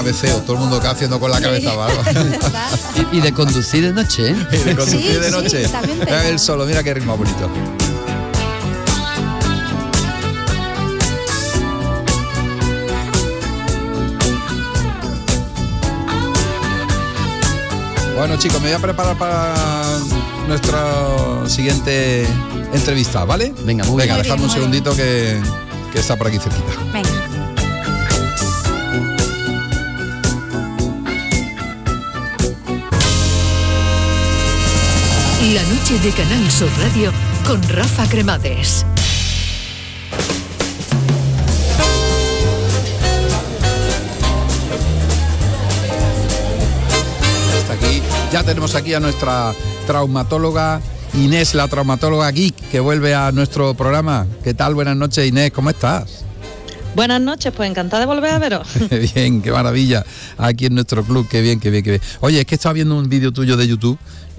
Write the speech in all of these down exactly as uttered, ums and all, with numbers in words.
cabeceo, todo el mundo que haciendo con la cabeza, ¿vale? y, y de conducir de noche, ¿eh? Y de conducir Sí, de noche. sí, también Mira el solo, mira qué ritmo bonito. Bueno, chicos, me voy a preparar para nuestra siguiente entrevista, ¿vale? Venga, muy Venga, bien. dejadme un Muy segundito que, que está por aquí cerquita. Venga. La noche de Canal Sur Radio con Rafa Cremades. Hasta aquí, ya tenemos aquí a nuestra traumatóloga Inés, la traumatóloga geek, que vuelve a nuestro programa. ¿Qué tal? Buenas noches, Inés, ¿cómo estás? Buenas noches, pues encantada de volver a veros. Bien, qué maravilla. Aquí en nuestro club, qué bien, qué bien, qué bien. Oye, es que estaba viendo un vídeo tuyo de YouTube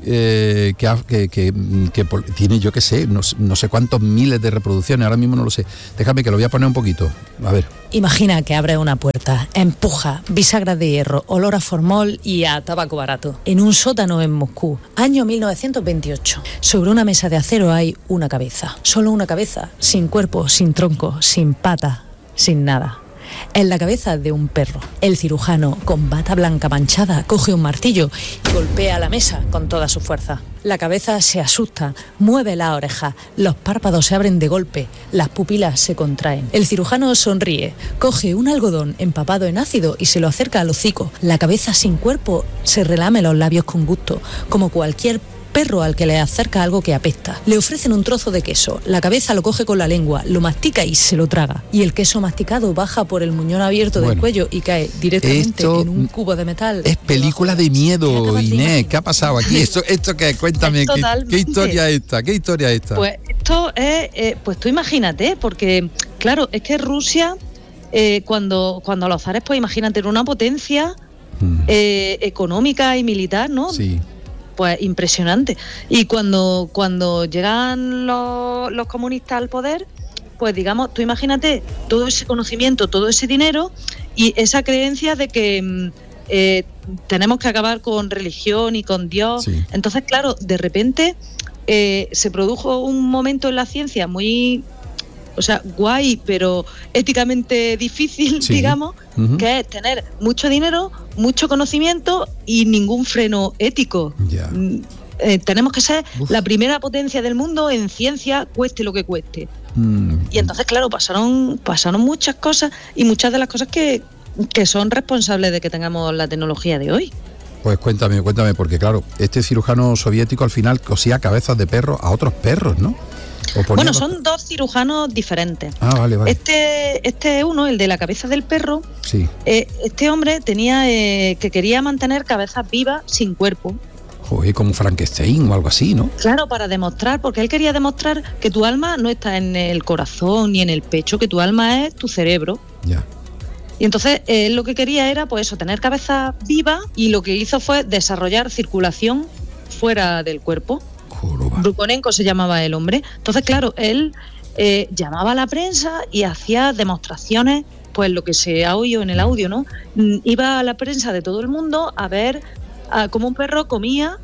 eh, que, ha- que, que, que por- tiene, yo qué sé, no, s- no sé cuántos miles de reproducciones, ahora mismo no lo sé. Déjame que lo voy a poner un poquito. A ver. Imagina que abre una puerta, empuja, bisagras de hierro, olor a formol y a tabaco barato. En un sótano en Moscú, año mil novecientos veintiocho. Sobre una mesa de acero hay una cabeza. Solo una cabeza, sin cuerpo, sin tronco, sin pata, sin nada. Es la cabeza de un perro. El cirujano, con bata blanca manchada, coge un martillo y golpea la mesa con toda su fuerza. La cabeza se asusta, mueve la oreja, los párpados se abren de golpe, las pupilas se contraen. El cirujano sonríe, coge un algodón empapado en ácido y se lo acerca al hocico. La cabeza sin cuerpo se relame los labios con gusto, como cualquier perro al que le acerca algo que apesta. Le ofrecen un trozo de queso, la cabeza lo coge con la lengua, lo mastica y se lo traga. Y el queso masticado baja por el muñón abierto del Bueno, cuello y cae directamente esto en un cubo de metal. Es película de ¿Te miedo, acabas de Inés. imaginar? ¿Qué ha pasado aquí? ¿Esto, esto qué? Cuéntame, ¿qué, Totalmente. qué historia es esta? ¿Qué historia es esta? Pues esto es, eh, pues tú imagínate, porque claro, es que Rusia, eh, cuando, cuando los zares, pues imagínate, era una potencia Mm, eh, económica y militar, ¿no? sí. Pues impresionante. Y cuando, cuando llegan los, los comunistas al poder, pues digamos, tú imagínate todo ese conocimiento, todo ese dinero y esa creencia de que mm, eh, tenemos que acabar con religión y con Dios. Sí. Entonces, claro, de repente eh, se produjo un momento en la ciencia muy, o sea, guay, pero éticamente difícil, Sí. digamos, Ujú. que es tener mucho dinero, mucho conocimiento y ningún freno ético. Ya. Mm, eh, tenemos que ser Uf. la primera potencia del mundo en ciencia, cueste lo que cueste. Mm, Y entonces, claro, pasaron, pasaron muchas cosas y muchas de las cosas que, que son responsables de que tengamos la tecnología de hoy. Pues cuéntame, cuéntame, porque claro, este cirujano soviético al final cosía cabezas de perros a otros perros, ¿no? O ponía Bueno, los- son dos cirujanos diferentes. Ah, vale, vale. Este, este uno, el de la cabeza del perro, Sí. eh, este hombre tenía eh, que quería mantener cabezas vivas sin cuerpo. Joder, como Frankenstein o algo así, ¿no? Claro, para demostrar, porque él quería demostrar que tu alma no está en el corazón ni en el pecho, que tu alma es tu cerebro. Ya. Y entonces él lo que quería era, pues eso, tener cabeza viva y lo que hizo fue desarrollar circulación fuera del cuerpo. Joroba. Brukhonenko se llamaba el hombre. Entonces, claro, él eh, llamaba a la prensa y hacía demostraciones, pues lo que se ha oído en el audio, ¿no? Mm, Iba a la prensa de todo el mundo a ver a cómo un perro comía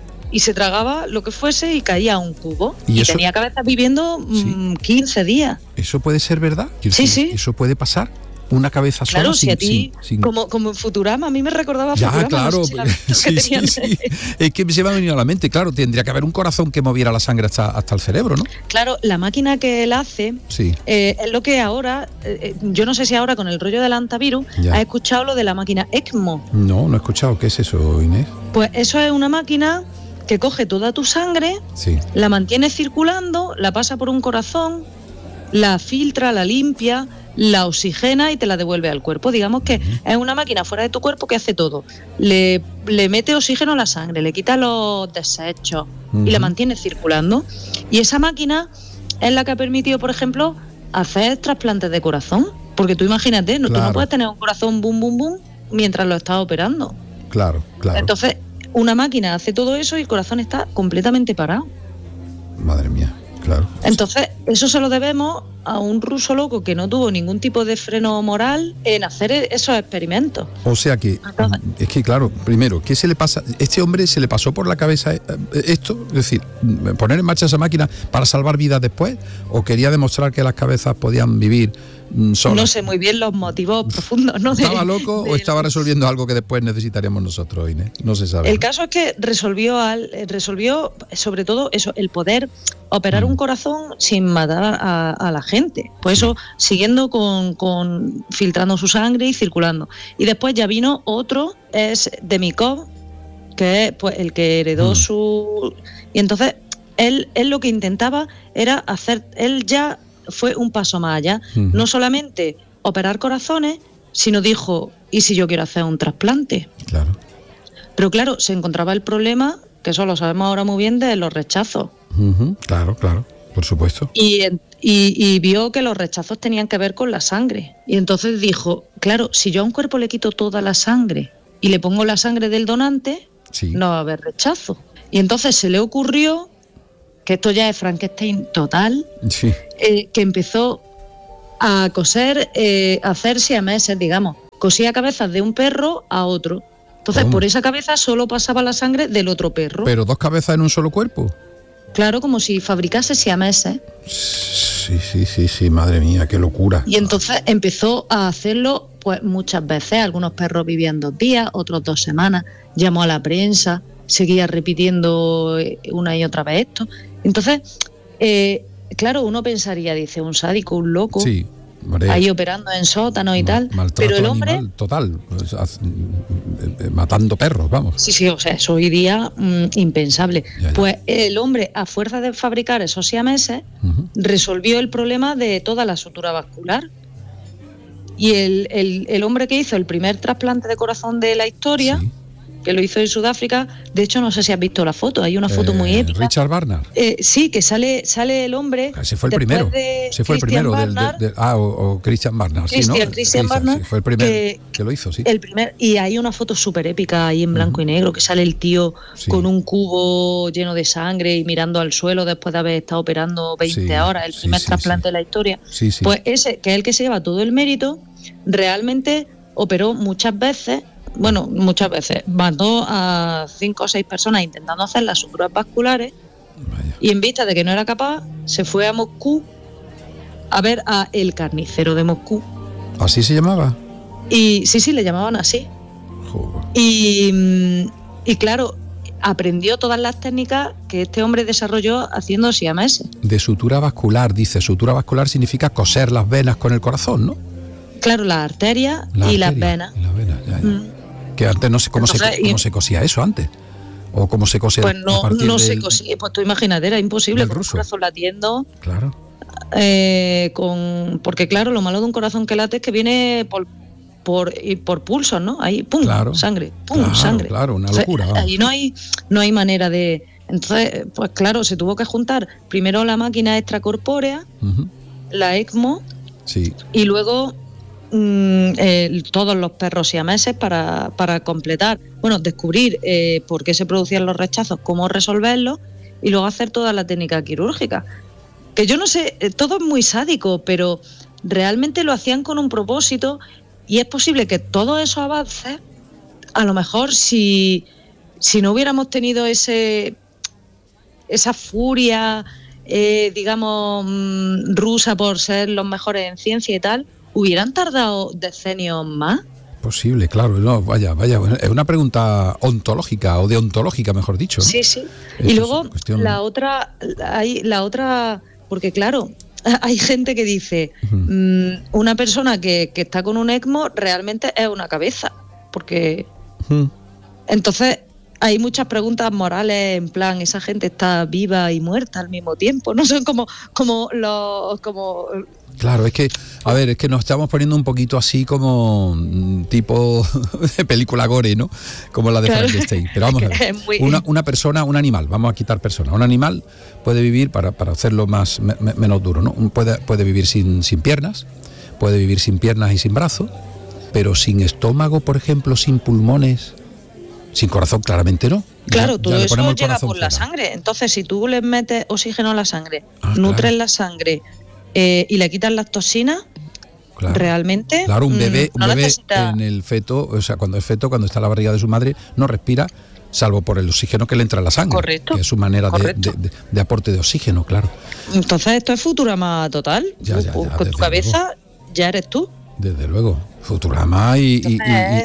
y se tragaba lo que fuese y caía a un cubo. ¿Y Y, eso? tenía cabeza viviendo mm, quince días. ¿Eso puede ser verdad? Quiero Sí, decir, sí. ¿Eso puede pasar? ¿Una cabeza sola Claro, sin, si a ti, sin- sin- como, como en Futurama, a mí me recordaba Ya, Futurama. claro, no sé si la has visto, sí, que sí, tenían- sí. Es que se me ha venido a la mente, claro, tendría que haber un corazón que moviera la sangre hasta, hasta el cerebro, ¿no? Claro, la máquina que él hace Sí. eh, es lo que ahora, eh, eh, yo no sé si ahora con el rollo del antivirus, Ya. has escuchado lo de la máquina ECMO. No, no he escuchado. ¿Qué es eso, Inés? Pues eso es una máquina que coge toda tu sangre, Sí. la mantiene circulando, la pasa por un corazón, la filtra, la limpia, la oxigena y te la devuelve al cuerpo. Digamos que es una máquina fuera de tu cuerpo que hace todo. Le, le mete oxígeno a la sangre, le quita los desechos y la Ujú. mantiene circulando. Y esa máquina es la que ha permitido, por ejemplo, hacer trasplantes de corazón. Porque tú imagínate, no, tú Claro. no puedes tener un corazón boom, boom, boom mientras lo estás operando. Claro, claro. Entonces, una máquina hace todo eso y el corazón está completamente parado. Madre mía, claro. Entonces, eso se lo debemos a un ruso loco que no tuvo ningún tipo de freno moral en hacer esos experimentos. O sea que, Entonces, es que claro, primero, ¿qué se le pasa? ¿Este hombre se le pasó por la cabeza esto? Es decir, poner en marcha esa máquina para salvar vidas después, ¿o quería demostrar que las cabezas podían vivir solas? No sé muy bien los motivos profundos, ¿no? ¿Estaba de, loco de, o estaba resolviendo algo que después necesitaríamos nosotros, Inés? No se sabe. El ¿no? caso es que resolvió, al, resolvió sobre todo eso, el poder operar mm. un corazón sin matar a, a la gente. Pues eso, siguiendo con, con filtrando su sangre y circulando. Y después ya vino otro, es Demikov, que es pues, el que heredó mm. su... Y entonces, él, él lo que intentaba era hacer... Él ya fue un paso más allá. Mm. No solamente operar corazones, sino dijo, ¿y si yo quiero hacer un trasplante? Claro. Pero claro, se encontraba el problema, que eso lo sabemos ahora muy bien, de los rechazos. Uh-huh. Claro, claro, por supuesto. Y, y, y vio que los rechazos tenían que ver con la sangre. Y entonces dijo, claro, si yo a un cuerpo le quito toda la sangre y le pongo la sangre del donante, sí. no va a haber rechazo. Y entonces se le ocurrió, que esto ya es Frankenstein total, sí. eh, que empezó a coser, eh, a hacer siameses, digamos. Cosía cabezas de un perro a otro. Entonces, ¿cómo? Por esa cabeza solo pasaba la sangre del otro perro. ¿Pero dos cabezas en un solo cuerpo? Claro, como si fabricase siameses. Sí, sí, sí, sí, madre mía, qué locura. Y entonces empezó a hacerlo pues muchas veces. Algunos perros vivían dos días, otros dos semanas. Llamó a la prensa, seguía repitiendo una y otra vez esto. Entonces, eh, claro, uno pensaría, dice, un sádico, un loco, sí, ahí operando en sótanos y mal, tal. Pero el hombre... Animal, total, matando perros, vamos. Sí, sí, o sea, eso hoy día mmm, impensable. Ya, ya. Pues el hombre, a fuerza de fabricar esos siameses, uh-huh. resolvió el problema de toda la sutura vascular. Y el, el, el hombre que hizo el primer trasplante de corazón de la historia... Sí. que lo hizo en Sudáfrica, de hecho no sé si has visto la foto, hay una foto eh, muy épica. Richard Barnard. Eh, sí, que sale sale el hombre. Ese fue el primero. Ese fue el primero del, del, del, ah o, o Christian Barnard, Christian, sí, ¿no? Christian Barnard, sí, fue el primero que, que lo hizo, sí. El primer y hay una foto súper épica ahí en blanco uh-huh. y negro que sale el tío sí. con un cubo lleno de sangre y mirando al suelo después de haber estado operando veinte sí, horas, el primer sí, trasplante sí. de la historia. Sí, sí. Pues ese, que es el que se lleva todo el mérito, realmente operó muchas veces. Bueno, muchas veces mató a cinco o seis personas intentando hacer las suturas vasculares. Vaya. Y en vista de que no era capaz, se fue a Moscú a ver a El Carnicero de Moscú. ¿Así se llamaba? Y sí, sí, le llamaban así. Joder. Y, y claro, aprendió todas las técnicas que este hombre desarrolló haciendo siameses. De sutura vascular, dice. Sutura vascular significa coser las venas con el corazón, ¿no? Claro, las arterias la y arteria, las venas. Y las venas, ya, ya. Mm. Que antes no sé cómo, Entonces, se, cómo y, se cosía eso antes. O cómo se cosía. Pues no, a partir no del, se cosía. Pues tú imagínate, era imposible con un corazón latiendo. Claro. Eh, con, porque claro, lo malo de un corazón que late es que viene por por, por pulsos, ¿no? Ahí, pum, claro, sangre, pum, claro, sangre. Claro, una locura. O sea, ahí no hay, no hay manera de. Entonces, pues claro, se tuvo que juntar primero la máquina extracorpórea, uh-huh. la ECMO, sí. y luego mm, eh, todos los perros siameses para, para completar, bueno, descubrir eh, por qué se producían los rechazos, cómo resolverlos, y luego hacer toda la técnica quirúrgica. Que yo no sé, todo es muy sádico, pero realmente lo hacían con un propósito, y es posible que todos esos avances, a lo mejor si, si no hubiéramos tenido ese esa furia, eh, digamos, mmm, rusa por ser los mejores en ciencia y tal, ¿hubieran tardado decenios más? Posible, claro, no, vaya, vaya, es una pregunta ontológica o deontológica, mejor dicho, ¿no? Sí, sí. Eso y luego cuestión... la otra, hay la otra, porque claro, hay gente que dice, uh-huh. mmm, una persona que, que está con un ECMO realmente es una cabeza, porque uh-huh. entonces hay muchas preguntas morales en plan, esa gente está viva y muerta al mismo tiempo, no son como como los como Claro, es que, a ver, es que nos estamos poniendo un poquito así como tipo de película gore, ¿no? Como la de claro. Frankenstein. Pero vamos a ver, muy... una, una persona, un animal, vamos a quitar persona. Un animal puede vivir, para, para hacerlo más me, menos duro, ¿no? Puede, puede vivir sin, sin piernas, puede vivir sin piernas y sin brazos, pero sin estómago, por ejemplo, sin pulmones, sin corazón, claramente no. Claro, ya, todo ya eso llega por fuera. la sangre. Entonces, si tú le metes oxígeno a la sangre, ah, nutres claro. la sangre, eh, y le quitas las toxinas, Claro. realmente Claro, un bebé, no un bebé necesita... en el feto, o sea, cuando es feto, cuando está en la barriga de su madre, no respira, salvo por el oxígeno que le entra a la sangre. Correcto, que es su manera de, de, de, de aporte de oxígeno, claro. Entonces esto es Futurama total. Ya, ya, Con ya, tu desde cabeza luego. ya eres tú. Desde luego. Futurama y, y,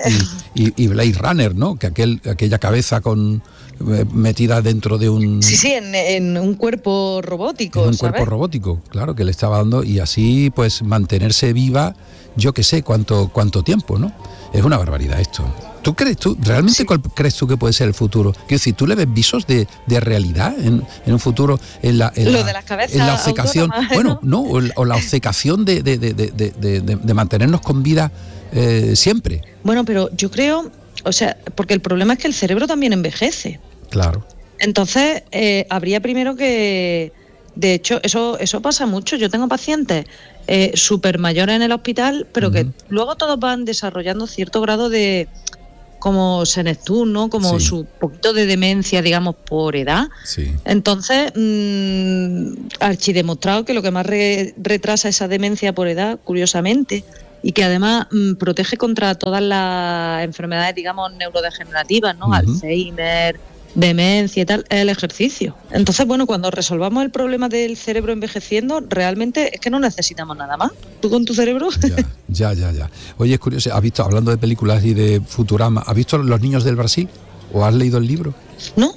y, y, y, y Blade Runner, ¿no? Que aquel, aquella cabeza con eh, metida dentro de un... Sí, sí, en, en un cuerpo robótico, en un ¿sabes? cuerpo robótico, claro, que le estaba dando, y así pues mantenerse viva, yo que sé cuánto cuánto tiempo, ¿no? Es una barbaridad esto. ¿Tú crees, tú, realmente Sí. cuál crees tú que puede ser el futuro? Quiero decir, ¿tú le ves visos de, de realidad en, en un futuro? En la, en Lo la, de las cabezas en la obcecación, autónomas, bueno, ¿no? no, o la, o la obcecación de, de, de, de, de, de, de mantenernos con vida eh, siempre. Bueno, pero yo creo, o sea, porque el problema es que el cerebro también envejece. Claro. Entonces, eh, habría primero que... De hecho, eso eso pasa mucho. Yo tengo pacientes eh, súper mayores en el hospital, pero uh-huh. que luego todos van desarrollando cierto grado de... como senectud, ¿no? Como Sí. su poquito de demencia, digamos, por edad. Sí. Entonces, mmm, archidemostrado que lo que más re- retrasa esa demencia por edad, curiosamente, y que además mmm, protege contra todas las enfermedades, digamos, neurodegenerativas, ¿no? Uh-huh. Alzheimer, demencia y tal, es el ejercicio. Entonces, bueno, cuando resolvamos el problema del cerebro envejeciendo, realmente es que no necesitamos nada más. ¿Tú con tu cerebro? Ya, ya, ya, ya. Oye, es curioso, ¿has visto, hablando de películas y de Futurama, ¿has visto Los niños del Brasil? ¿O has leído el libro? No.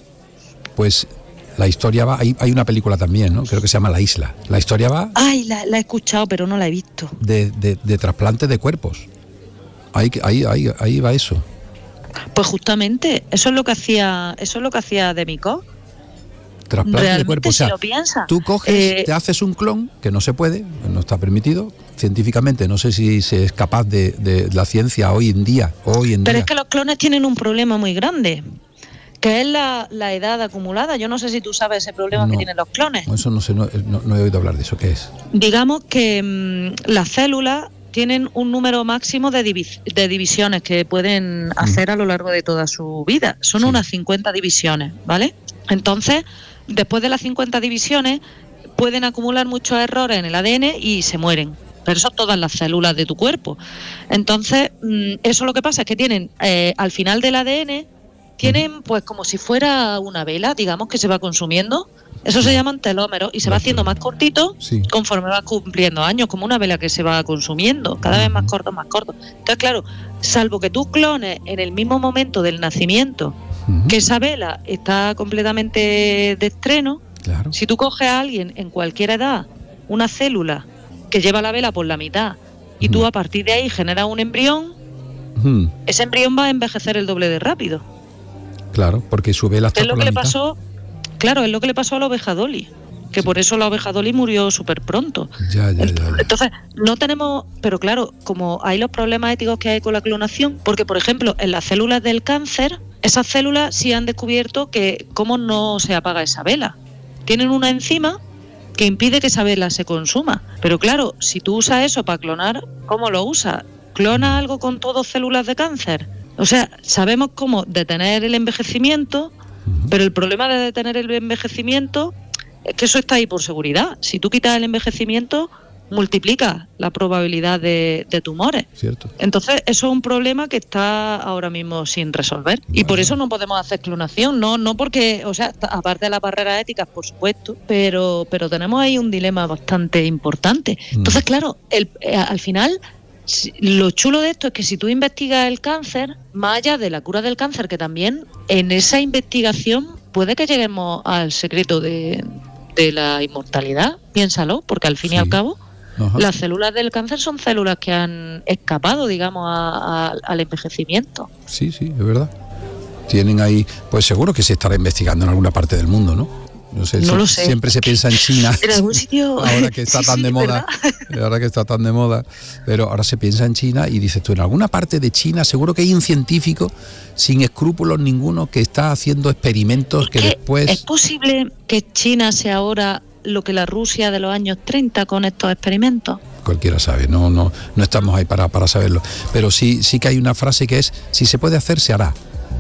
Pues la historia va, hay, hay una película también, ¿no? Creo que se llama La Isla. La historia va... Ay, la, la he escuchado, pero no la he visto. De, de, de trasplante de cuerpos. Ahí, ahí, ahí, ahí va eso. Pues justamente, eso es lo que hacía, eso es lo que hacía Demiko. Trasplante Realmente, de cuerpo, o sea, si lo piensas, tú coges, eh, te haces un clon, que no se puede, no está permitido científicamente, no sé si se es capaz de, de la ciencia hoy en día, hoy en pero día. es que los clones tienen un problema muy grande, que es la, la edad acumulada. Yo no sé si tú sabes ese problema No, que tienen los clones. Eso no sé, no, no, no he oído hablar de eso, ¿qué es? Digamos que mmm, las células tienen un número máximo de, divis- de divisiones que pueden hacer a lo largo de toda su vida. Son Sí. unas cincuenta divisiones, ¿vale? Entonces, después de las cincuenta divisiones, pueden acumular muchos errores en el A D N y se mueren. Pero eso todas las células de tu cuerpo. Entonces, eso lo que pasa es que tienen, eh, al final del A D N, tienen pues como si fuera una vela, digamos, que se va consumiendo. Eso se llaman telómeros y se va haciendo más cortito Sí. conforme va cumpliendo años, como una vela que se va consumiendo, cada vez más corto, más corto. Entonces, claro, salvo que tú clones en el mismo momento del nacimiento, Ujú. que esa vela está completamente de estreno, Claro. si tú coges a alguien en cualquier edad, una célula que lleva la vela por la mitad, y tú Ujú. a partir de ahí generas un embrión, Ujú. ese embrión va a envejecer el doble de rápido. Claro, porque su vela está Es lo por que la le mitad. pasó, claro, es lo que le pasó a la oveja Dolly, que por eso la oveja Dolly murió súper pronto. Ya, ya, ya, ya. Entonces, no tenemos, pero claro, como hay los problemas éticos que hay con la clonación, porque por ejemplo, en las células del cáncer, esas células sí han descubierto que cómo no se apaga esa vela. Tienen una enzima que impide que esa vela se consuma. Pero claro, si tú usas eso para clonar, ¿cómo lo usas? ¿Clona algo con todas células de cáncer? O sea, sabemos cómo detener el envejecimiento, pero el problema de detener el envejecimiento es que eso está ahí por seguridad. Si tú quitas el envejecimiento, multiplica la probabilidad de, de tumores. Cierto. Entonces, eso es un problema que está ahora mismo sin resolver. Y por eso no podemos hacer clonación, no no porque, o sea, aparte de las barreras éticas, por supuesto, pero pero tenemos ahí un dilema bastante importante. Entonces, claro, el, eh, al final, si- lo chulo de esto es que si tú investigas el cáncer, más allá de la cura del cáncer, que también en esa investigación puede que lleguemos al secreto de, de la inmortalidad, piénsalo, porque al fin y Sí. al cabo, Ajá. las células del cáncer son células que han escapado, digamos, a- a- al envejecimiento. Sí, sí, es verdad. Tienen ahí, pues seguro que se estará investigando en alguna parte del mundo, ¿no? No sé, No sie- lo sé. Siempre se piensa en China. En algún sitio. Ahora que está Sí, tan sí, de moda, ahora que está tan de moda, pero ahora se piensa en China y dices tú, en alguna parte de China seguro que hay un científico sin escrúpulos ninguno que está haciendo experimentos que ¿Qué? después... ¿Es posible que China sea ahora lo que la Rusia de los años treinta con estos experimentos? Cualquiera sabe, no, no, no estamos ahí para, para saberlo. Pero sí, sí que hay una frase que es, si se puede hacer, se hará.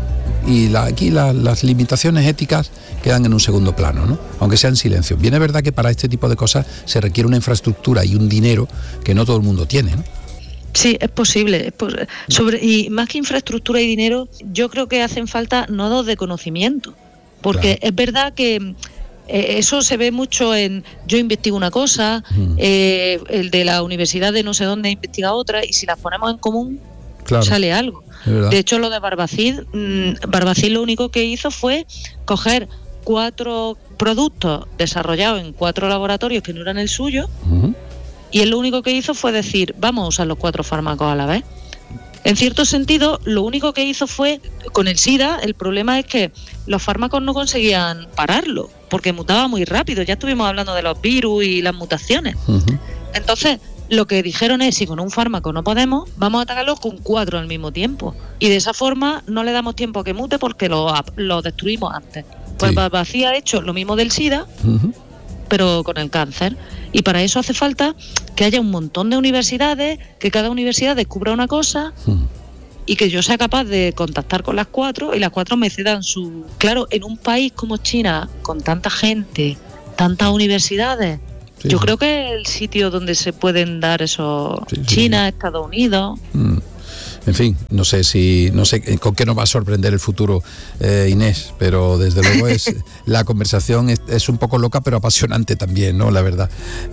Y la, aquí la, las limitaciones éticas quedan en un segundo plano, ¿no? Aunque sea en silencio. Bien es verdad que para este tipo de cosas se requiere una infraestructura y un dinero que no todo el mundo tiene, ¿no? Sí, es posible. Es pos- sobre, y más que infraestructura y dinero, yo creo que hacen falta nodos de conocimiento. Porque claro. Es verdad que eh, eso se ve mucho en yo investigo una cosa, mm. eh, el de la universidad de no sé dónde investiga otra, y si las ponemos en común, claro. sale algo. De hecho, lo de Barbacid, mmm, Barbacid lo único que hizo fue coger cuatro productos desarrollados en cuatro laboratorios que no eran el suyo, uh-huh. y él lo único que hizo fue decir, vamos a usar los cuatro fármacos a la vez. En cierto sentido, lo único que hizo fue, con el SIDA, el problema es que los fármacos no conseguían pararlo, porque mutaba muy rápido. Ya estuvimos hablando de los virus y las mutaciones. Uh-huh. Entonces, lo que dijeron es, si con un fármaco no podemos, vamos a atacarlo con cuatro al mismo tiempo. Y de esa forma no le damos tiempo a que mute porque lo, lo destruimos antes. Pues Barbacid ha hecho lo mismo del SIDA, uh-huh. pero con el cáncer. Y para eso hace falta que haya un montón de universidades, que cada universidad descubra una cosa uh-huh. y que yo sea capaz de contactar con las cuatro y las cuatro me cedan su... Claro, en un país como China, con tanta gente, tantas universidades... Sí, Yo sí. creo que es el sitio donde se pueden dar eso, sí, sí, China, sí. Estados Unidos. Mm. En fin, no sé si no sé con qué nos va a sorprender el futuro, eh, Inés, pero desde luego es la conversación es, es un poco loca, pero apasionante también, ¿no? La verdad,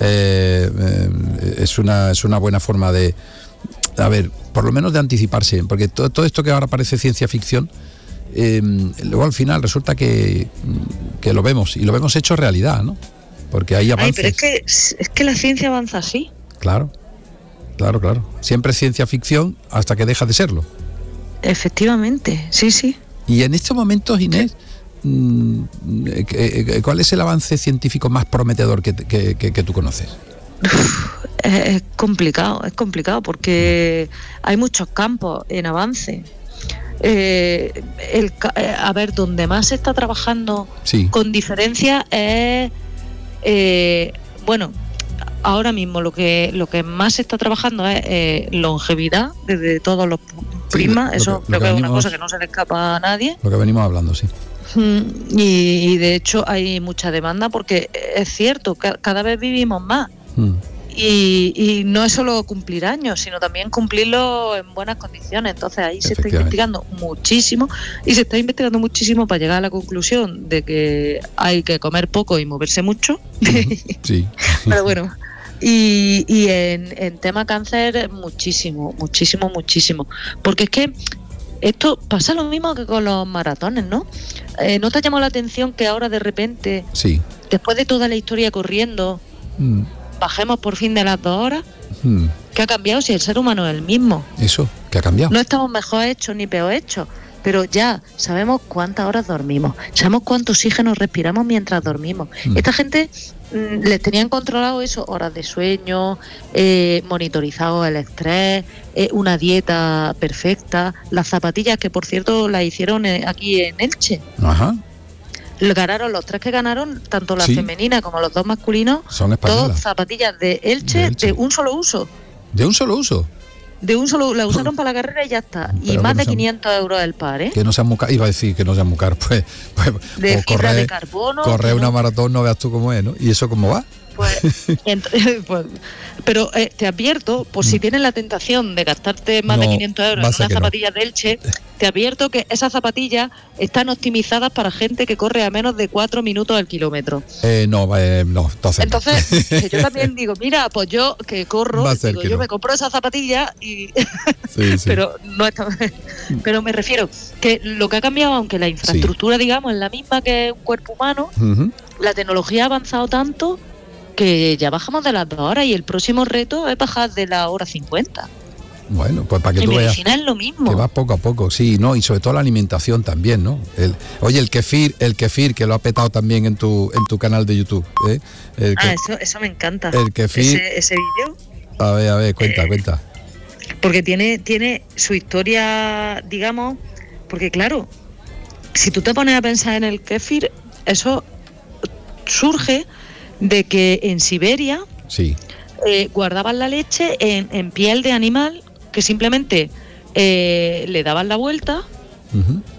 eh, eh, es una es una buena forma de, a ver, por lo menos de anticiparse, porque todo, todo esto que ahora parece ciencia ficción, eh, luego al final resulta que que lo vemos y lo vemos hecho realidad, ¿no? Porque hay avances. Ay, pero es que, es que la ciencia avanza así. Claro, claro, claro. Siempre es ciencia ficción hasta que deja de serlo. Efectivamente, sí, sí. Y en estos momentos, Inés, mmm, ¿cuál es el avance científico más prometedor que, que, que, que tú conoces? Uf, es complicado, es complicado porque hay muchos campos en avance. Eh, el, a ver, donde más se está trabajando sí. con diferencia es... Eh, bueno, ahora mismo lo que lo que más se está trabajando es eh, longevidad desde todos los prismas, sí, eso que, creo que, que venimos, es una cosa que no se le escapa a nadie. Lo que venimos hablando, sí. Y, y de hecho hay mucha demanda porque es cierto, ca- cada vez vivimos más. Mm. Y, y no es solo cumplir años, sino también cumplirlo en buenas condiciones. Entonces ahí se está investigando muchísimo y se está investigando muchísimo para llegar a la conclusión de que hay que comer poco y moverse mucho. Uh-huh. Sí. Pero bueno, y, y en, en tema cáncer muchísimo, muchísimo, muchísimo. Porque es que esto pasa lo mismo que con los maratones, ¿no? Eh, ¿No te ha llamado la atención que ahora de repente, sí. después de toda la historia corriendo, mm. bajemos por fin de las dos horas? Hmm. ¿Qué ha cambiado si el ser humano es el mismo? Eso, ¿qué ha cambiado? No estamos mejor hechos ni peor hechos, pero ya sabemos cuántas horas dormimos, sabemos cuánto oxígeno respiramos mientras dormimos. Hmm. Esta gente mmm, les tenían controlado eso, horas de sueño, eh, monitorizado el estrés, eh, una dieta perfecta, las zapatillas que por cierto las hicieron eh, aquí en Elche. Ajá. Ganaron los tres que ganaron, tanto la sí. femenina como los dos masculinos, son españolas. Todos zapatillas de Elche, de Elche, de un solo uso. ¿De un solo uso? De un solo, la usaron para la carrera y ya está. Pero y más no de quinientos euros el par, ¿eh? Que no sean muy caros, iba a decir que no sean muy caros, pues, pues, de pues fibra correr, de carbono. Correr una no. maratón, no veas tú cómo es, ¿no? ¿Y eso cómo va? Pues, ent- pues pero eh, te advierto, por si tienes la tentación de gastarte más no, de quinientos euros en unas zapatillas no. de Elche, te advierto que esas zapatillas están optimizadas para gente que corre a menos de cuatro minutos al kilómetro. Eh, no, eh, no, entonces. Entonces, que yo también digo, mira, pues yo que corro, digo, yo no. me compro esas zapatillas y. Sí, sí. Pero no está. Pero me refiero que lo que ha cambiado, aunque la infraestructura, sí. digamos, es la misma que un cuerpo humano, uh-huh. la tecnología ha avanzado tanto que ya bajamos de las dos horas y el próximo reto es bajar de la hora cincuenta. Bueno, pues para que en tú veas medicina es lo mismo. Que va poco a poco, sí, no, y sobre todo la alimentación también, ¿no? El, oye, el kefir, el kefir que lo ha petado también en tu en tu canal de YouTube, ¿eh? El ah, eso, eso me encanta. El kefir. Ese, ese vídeo. A ver, a ver, cuenta, eh, cuenta. Porque tiene tiene su historia, digamos, porque claro, si tú te pones a pensar en el kefir, eso surge de que en Siberia sí. eh, guardaban la leche en, en piel de animal que simplemente eh, le daban la vuelta uh-huh.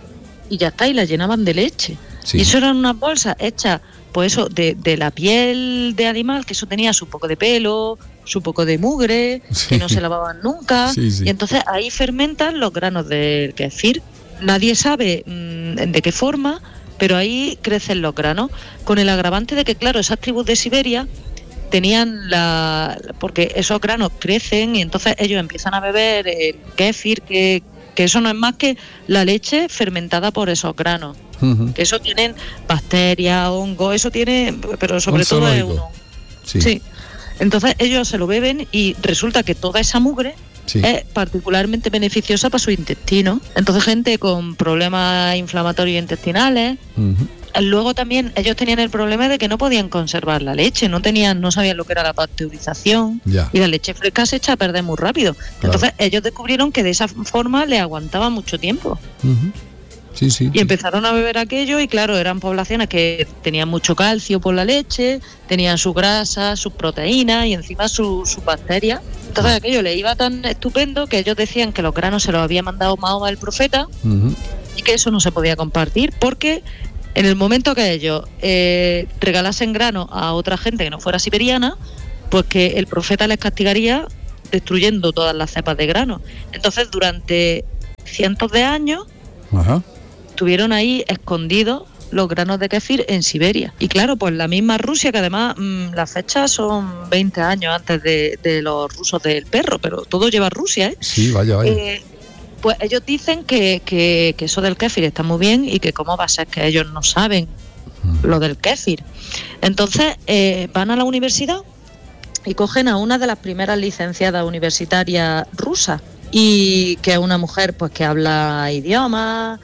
y ya está, y la llenaban de leche. Sí. Y eso eran unas bolsas hechas, pues eso, de, de la piel de animal, que eso tenía su poco de pelo, su poco de mugre, sí. que no se lavaban nunca, sí, sí. y entonces ahí fermentan los granos del kéfir. Nadie sabe mmm, de qué forma, pero ahí crecen los granos, con el agravante de que, claro, esas tribus de Siberia tenían la... porque esos granos crecen y entonces ellos empiezan a beber el kéfir, que, que eso no es más que la leche fermentada por esos granos. Uh-huh. Que eso tienen bacterias, hongos, eso tiene, pero sobre Un todo es zoológico. uno. Sí. sí. Entonces ellos se lo beben y resulta que toda esa mugre sí. es particularmente beneficiosa para su intestino. Entonces gente con problemas inflamatorios intestinales. Uh-huh. Luego también ellos tenían el problema de que no podían conservar la leche, no tenían, no sabían lo que era la pasteurización ya. Y la leche fresca se echa a perder muy rápido. Claro. Entonces ellos descubrieron que de esa forma le aguantaba mucho tiempo. Uh-huh. Sí, sí. Y empezaron a beber aquello y claro, eran poblaciones que tenían mucho calcio por la leche, tenían su grasa, sus proteínas y encima sus su bacterias. Entonces aquello le iba tan estupendo que ellos decían que los granos se los había mandado Mahoma el profeta uh-huh. y que eso no se podía compartir porque en el momento que ellos eh, regalasen grano a otra gente que no fuera siberiana, pues que el profeta les castigaría destruyendo todas las cepas de grano. Entonces durante cientos de años uh-huh. estuvieron ahí escondidos los granos de kéfir en Siberia. Y claro, pues la misma Rusia, que además mmm, las fechas son veinte años antes de, de los rusos del perro, pero todo lleva a Rusia, ¿eh? Sí, vaya, vaya. Eh, pues ellos dicen que, que, que eso del kéfir está muy bien y que cómo va a ser que ellos no saben mm. lo del kéfir. Entonces eh, van a la universidad y cogen a una de las primeras licenciadas universitarias rusas, y que es una mujer pues que habla idiomas,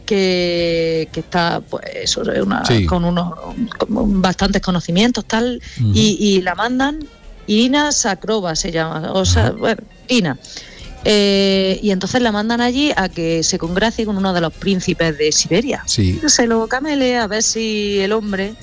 que, que está pues eso, una, sí. con unos con bastantes conocimientos tal, uh-huh. y, y la mandan. Irina Sakrova se llama, o sea, uh-huh. bueno, Irina. Eh, y entonces la mandan allí a que se congracie con uno de los príncipes de Siberia. Sí. Se lo camele a ver si el hombre...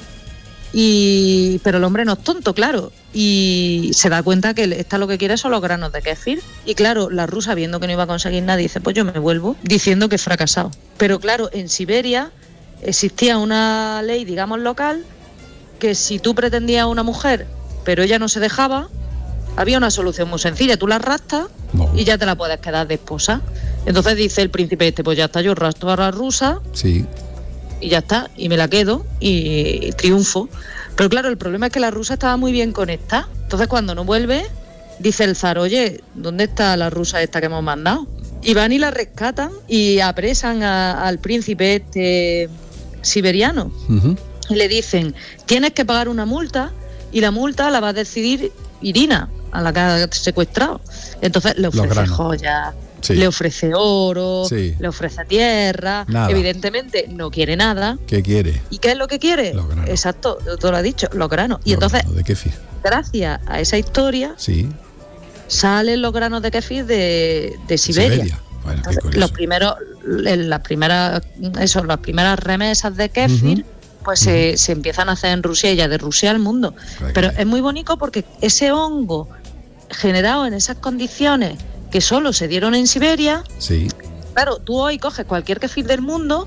Y pero el hombre no es tonto, claro, y se da cuenta que esta lo que quiere son los granos de kéfir. Y claro, la rusa, viendo que no iba a conseguir nada, dice, pues yo me vuelvo, diciendo que he fracasado. Pero claro, en Siberia existía una ley, digamos, local, que si tú pretendías a una mujer, pero ella no se dejaba, había una solución muy sencilla, tú la raptas no. y ya te la puedes quedar de esposa. Entonces dice el príncipe este, pues ya está, yo rapto a la rusa. Sí. Y ya está, y me la quedo y triunfo. Pero claro, el problema es que la rusa estaba muy bien conectada. Entonces cuando no vuelve, dice el zar, oye, ¿dónde está la rusa esta que hemos mandado? Y van y la rescatan y apresan a, al príncipe este siberiano. Uh-huh. Y le dicen, tienes que pagar una multa y la multa la va a decidir Irina, a la que ha secuestrado. Entonces le ofrece joyas. Sí. Le ofrece oro, sí. le ofrece tierra, nada. Evidentemente no quiere nada. ¿Qué quiere? ¿Y qué es lo que quiere? Los granos. Exacto, tú lo has dicho, los granos. Y los entonces, granos de kéfir. Gracias a esa historia, sí. salen los granos de kéfir de, de Siberia. Siberia. Bueno, entonces, los primeros, las primeras, eso, las primeras remesas de kéfir, uh-huh. pues uh-huh. Se, se empiezan a hacer en Rusia y ya de Rusia al mundo. Right. Pero es muy bonito porque ese hongo generado en esas condiciones que solo se dieron en Siberia, sí. claro, tú hoy coges cualquier kéfir del mundo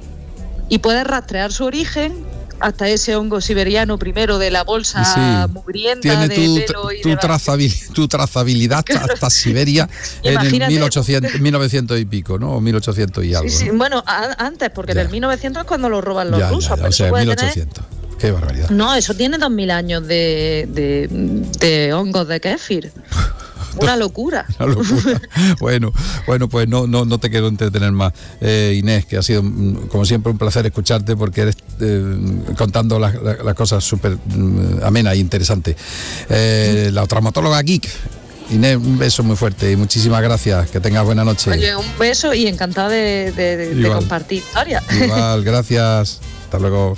y puedes rastrear su origen hasta ese hongo siberiano primero de la bolsa sí. mugrienta tiene de tu, pelo y tu, de trazabil, tu trazabilidad hasta, hasta Siberia en el mil ochocientos, mil novecientos y pico, ¿no? O mil ochocientos y algo. Sí, sí. ¿no? Bueno, a, antes, porque ya. Del mil novecientos es cuando lo roban los ya, rusos. Ya, ya. O sea, mil ochocientos. Tener... Qué barbaridad. No, eso tiene dos mil años de, de, de hongos de kéfir. Una locura. Una locura. Bueno, bueno, pues no, no, no te quiero entretener más, eh, Inés, que ha sido como siempre un placer escucharte porque eres eh, contando las, las, las cosas súper amenas e interesantes. Eh, la traumatóloga geek. Inés, un beso muy fuerte y muchísimas gracias. Que tengas buena noche. Oye, un beso y encantada de, de, de, de compartir historias. Igual, gracias. Hasta luego.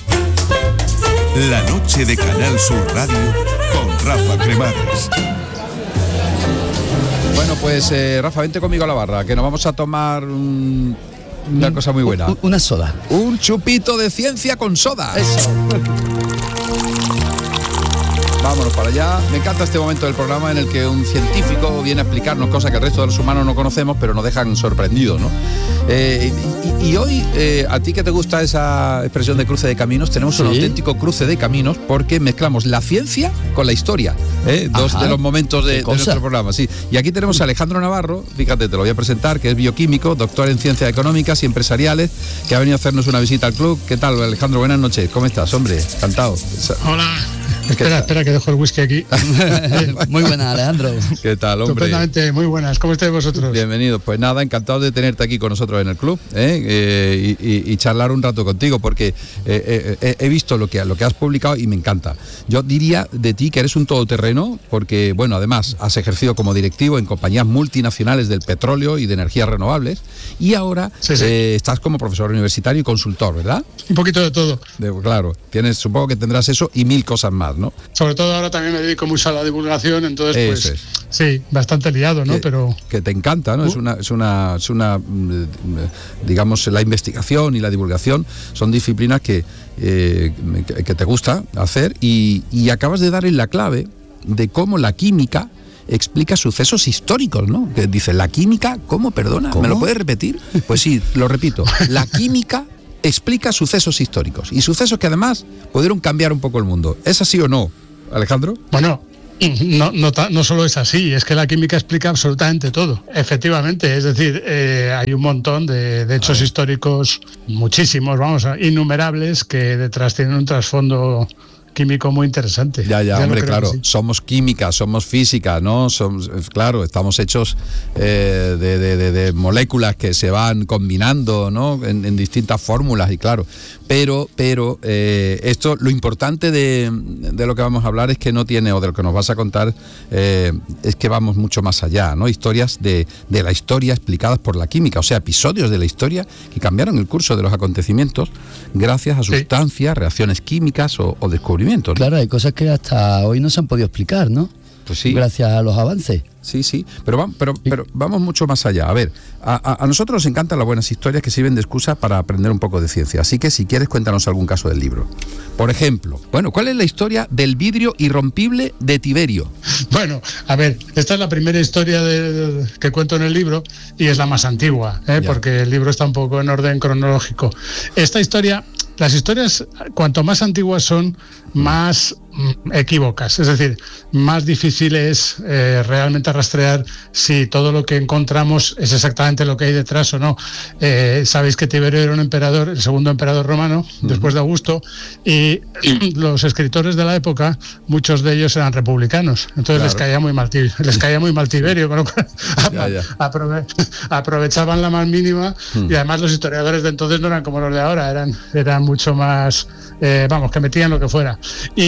La noche de Canal Sur Radio con Rafa Cremades. Bueno, pues eh, Rafa, vente conmigo a la barra, que nos vamos a tomar un, una un, cosa muy buena. Un, una soda. Un chupito de ciencia con soda. Eso. Vámonos para allá. Me encanta este momento del programa en el que un científico viene a explicarnos cosas que el resto de los humanos no conocemos, pero nos dejan sorprendidos, ¿no? Eh, y, y hoy, eh, a ti que te gusta esa expresión de cruce de caminos, tenemos un ¿Sí? auténtico cruce de caminos porque mezclamos la ciencia con la historia, ¿eh? Dos Ajá. de los momentos de, ¿Qué de cosa? nuestro programa, sí. Y aquí tenemos a Alejandro Navarro, fíjate, te lo voy a presentar, que es bioquímico, doctor en ciencias económicas y empresariales, que ha venido a hacernos una visita al club. ¿Qué tal, Alejandro? Buenas noches. ¿Cómo estás, hombre? Encantado. Hola. ¿Qué Espera, tal? espera que dejo el whisky aquí. Muy buena, Alejandro. ¿Qué tal, hombre? Estupendamente, muy buenas. ¿Cómo estáis vosotros? Bienvenido. Pues nada, encantado de tenerte aquí con nosotros en el club, ¿eh? Eh, y, y, y charlar un rato contigo, porque eh, eh, he visto lo que, lo que has publicado y me encanta. Yo diría de ti que eres un todoterreno, porque, bueno, además has ejercido como directivo en compañías multinacionales del petróleo y de energías renovables, y ahora Sí, sí. eh, estás como profesor universitario y consultor, ¿verdad? Un poquito de todo. De- claro, tienes, supongo que tendrás eso y mil cosas más, ¿no? Sobre todo ahora también me dedico mucho a la divulgación, entonces pues Eso es. sí, bastante liado, ¿no? que, Pero que te encanta, ¿no? Uh. Es una, es una, es una, mm, digamos, la investigación y la divulgación son disciplinas que, eh, que, que te gusta hacer y, y acabas de dar en la clave de cómo la química explica sucesos históricos, ¿no? Que dice, la química, ¿cómo? Perdona, ¿Cómo? ¿me lo puedes repetir? Pues sí, lo repito, la química explica sucesos históricos y sucesos que además pudieron cambiar un poco el mundo. ¿Es así o no, Alejandro? bueno, no, no, ta- no solo es así, es que la química explica absolutamente todo. Efectivamente, es decir, eh, hay un montón de, de hechos históricos, muchísimos, vamos, innumerables, que detrás tienen un trasfondo químico muy interesante. Ya, ya, lo hombre, creo claro, que sí. somos química, somos física, ¿no? Somos, eh, claro, estamos hechos eh, de, de- de- de moléculas que se van combinando, ¿no? En, en distintas fórmulas, y claro, pero, pero eh, esto, lo importante de, de lo que vamos a hablar es que no tiene, o de lo que nos vas a contar, eh, es que vamos mucho más allá, ¿no? Historias de, de la historia explicadas por la química, o sea, episodios de la historia que cambiaron el curso de los acontecimientos gracias a Sí. sustancias, reacciones químicas o, o descubrimientos, ¿no? Claro, hay cosas que hasta hoy no se han podido explicar, ¿no? Pues sí. Gracias a los avances. Sí, sí, pero, vamos, pero, pero vamos mucho más allá. A ver, a, a- a nosotros nos encantan las buenas historias que sirven de excusa para aprender un poco de ciencia. Así que si quieres, cuéntanos algún caso del libro. Por ejemplo, bueno, ¿cuál es la historia del vidrio irrompible de Tiberio? Bueno, a ver, esta es la primera historia de- que cuento en el libro y es la más antigua, ¿eh? Ya. Porque el libro está un poco en orden cronológico. Esta historia, las historias, cuanto más antiguas son, más mm, equívocas, es decir, más difícil es eh, realmente rastrear si todo lo que encontramos es exactamente lo que hay detrás o no. Eh, Sabéis que Tiberio era un emperador, el segundo emperador romano, después de Augusto, y los escritores de la época, muchos de ellos eran republicanos, entonces les Claro. caía muy mal, Ti- les caía muy mal Tiberio, con lo cual Ya, ya. aprove- aprovechaban la más mínima Hmm. y además los historiadores de entonces no eran como los de ahora, eran, eran mucho más, eh, vamos, que metían lo que fuera.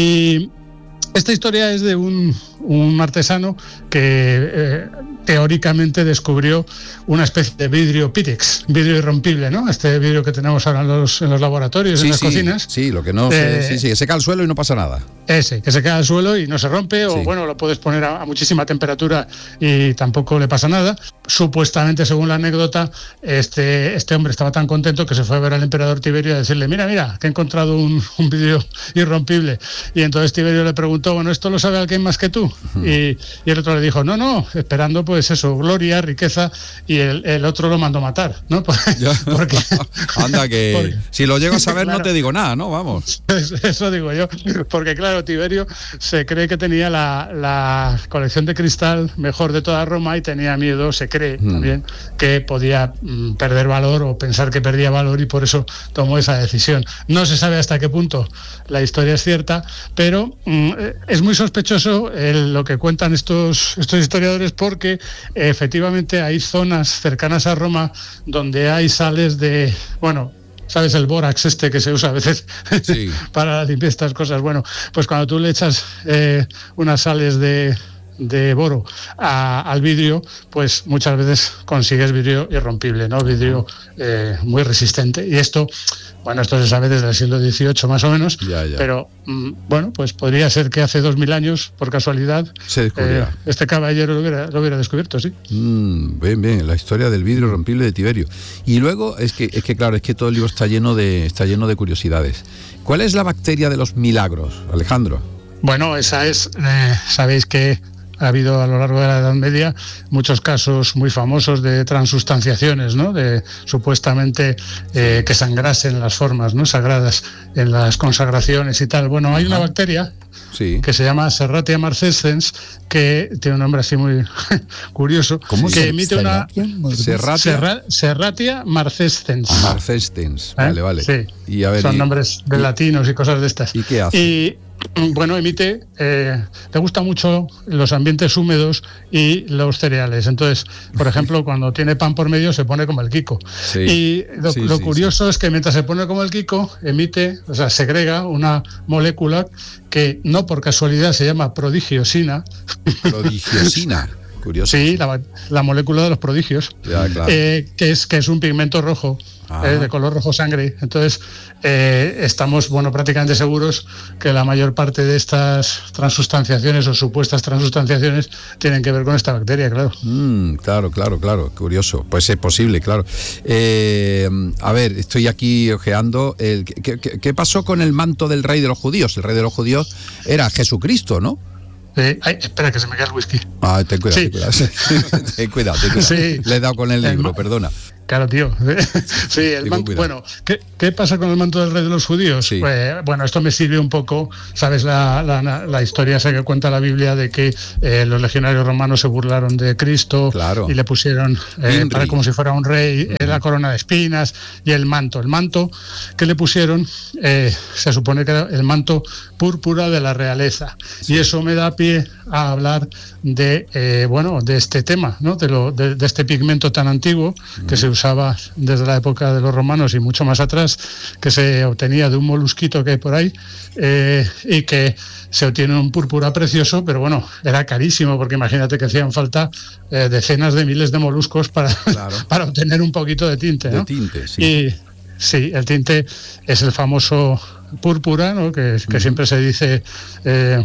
Y esta historia es de un, un artesano que eh, teóricamente descubrió una especie de vidrio Pyrex, vidrio irrompible, ¿no? Este vidrio que tenemos ahora en los, en los laboratorios, en Sí, las sí, cocinas. sí, lo que no se, Eh, sí, sí, que se cae al suelo y no pasa nada. Ese, que se queda al suelo y no se rompe, o Sí. bueno, lo puedes poner a, a muchísima temperatura y tampoco le pasa nada. Supuestamente, según la anécdota, este, este hombre estaba tan contento que se fue a ver al emperador Tiberio a decirle, mira, mira, que he encontrado un, un vidrio irrompible. Y entonces Tiberio le preguntó, bueno, ¿esto lo sabe alguien más que tú? y, y el otro le dijo, no, no, esperando pues eso, gloria, riqueza, y el, el otro lo mandó matar, ¿no? Ya. Porque, Anda, que porque- si lo llego a saber no Claro. te digo nada, ¿no? Vamos. Eso digo yo, porque claro, Tiberio se cree que tenía la, la colección de cristal mejor de toda Roma y tenía miedo, se cree Mm. también, que podía mm, perder valor o pensar que perdía valor y por eso tomó esa decisión. No se sabe hasta qué punto la historia es cierta, pero mm, eh, es muy sospechoso el- lo que cuentan estos, estos historiadores porque eh, efectivamente hay zonas cercanas a Roma donde hay sales de, bueno, ¿sabes? El bórax este que se usa a veces Sí. para limpiar estas cosas. Bueno, pues cuando tú le echas eh, unas sales de, de boro a- al vidrio, pues muchas veces consigues vidrio irrompible, ¿no? Vidrio eh, muy resistente. Y esto, bueno, esto se sabe desde el siglo dieciocho más o menos, Ya, ya. pero mm, bueno, pues podría ser que hace dos mil años, por casualidad, Se descubriera. eh, este caballero lo hubiera, lo hubiera descubierto, sí. Mm, bien, bien, la historia del vidrio irrompible de Tiberio. Y luego, es que, es que claro, es que todo el libro está lleno de, está lleno de curiosidades. ¿Cuál es la bacteria de los milagros, Alejandro? Bueno, esa es, eh, sabéis que ha habido a lo largo de la Edad Media muchos casos muy famosos de transustanciaciones, ¿no? De supuestamente eh, que sangrasen las formas, ¿no? Sagradas en las consagraciones y tal. Bueno, hay una bacteria sí. que se llama Serratia marcescens, que tiene un nombre así muy curioso, ¿Cómo que se emite una Serratia, Serra, Serratia marcescens. Ah, marcescens, ¿Eh? vale, vale. Sí. Y a ver, son y, nombres de y, latinos y cosas de estas. ¿Y qué hace? Y bueno, emite, eh, le gustan mucho los ambientes húmedos y los cereales. Entonces, por ejemplo, cuando tiene pan por medio se pone como el Kiko. Sí. Y lo, sí, lo sí, curioso sí. es que mientras se pone como el Kiko, emite, o sea, segrega una molécula que no por casualidad se llama prodigiosina. Prodigiosina. Curioso. Sí, la, la molécula de los prodigios, ya, claro. eh, que es que es un pigmento rojo, eh, de color rojo sangre. Entonces, eh, estamos bueno prácticamente seguros que la mayor parte de estas transustanciaciones o supuestas transustanciaciones tienen que ver con esta bacteria, claro. Mm, claro, claro, claro, curioso. Pues es posible, claro. Eh, a ver, estoy aquí ojeando. El, ¿qué, qué, ¿Qué pasó con el manto del rey de los judíos? El rey de los judíos era Jesucristo, ¿no? Eh, ay, espera, que se me cae el whisky. Ah, ten cuidado, sí. ten cuidado. ten cuidado, ten cuidado. Sí. Le he dado con el libro, el perdona. Claro, tío. Sí, el manto, bueno, ¿qué, ¿qué pasa con el manto del rey de los judíos? Sí. Pues, bueno, esto me sirve un poco, ¿sabes? La, la, la historia esa que cuenta la Biblia de que eh, los legionarios romanos se burlaron de Cristo, claro. y le pusieron eh, para como si fuera un rey, uh-huh. eh, la corona de espinas y el manto. El manto que le pusieron eh, se supone que era el manto púrpura de la realeza. Sí. Y eso me da pie a hablar de eh, bueno de este tema, ¿no? De, lo, de, de este pigmento tan antiguo uh-huh. que se usaba desde la época de los romanos y mucho más atrás, que se obtenía de un molusquito que hay por ahí, eh, y que se obtiene un púrpura precioso, pero bueno, era carísimo, porque imagínate que hacían falta eh, decenas de miles de moluscos para, claro. para obtener un poquito de tinte, ¿no? De tinte, sí. Y sí, el tinte es el famoso púrpura, ¿no? Que, que uh-huh. siempre se dice eh,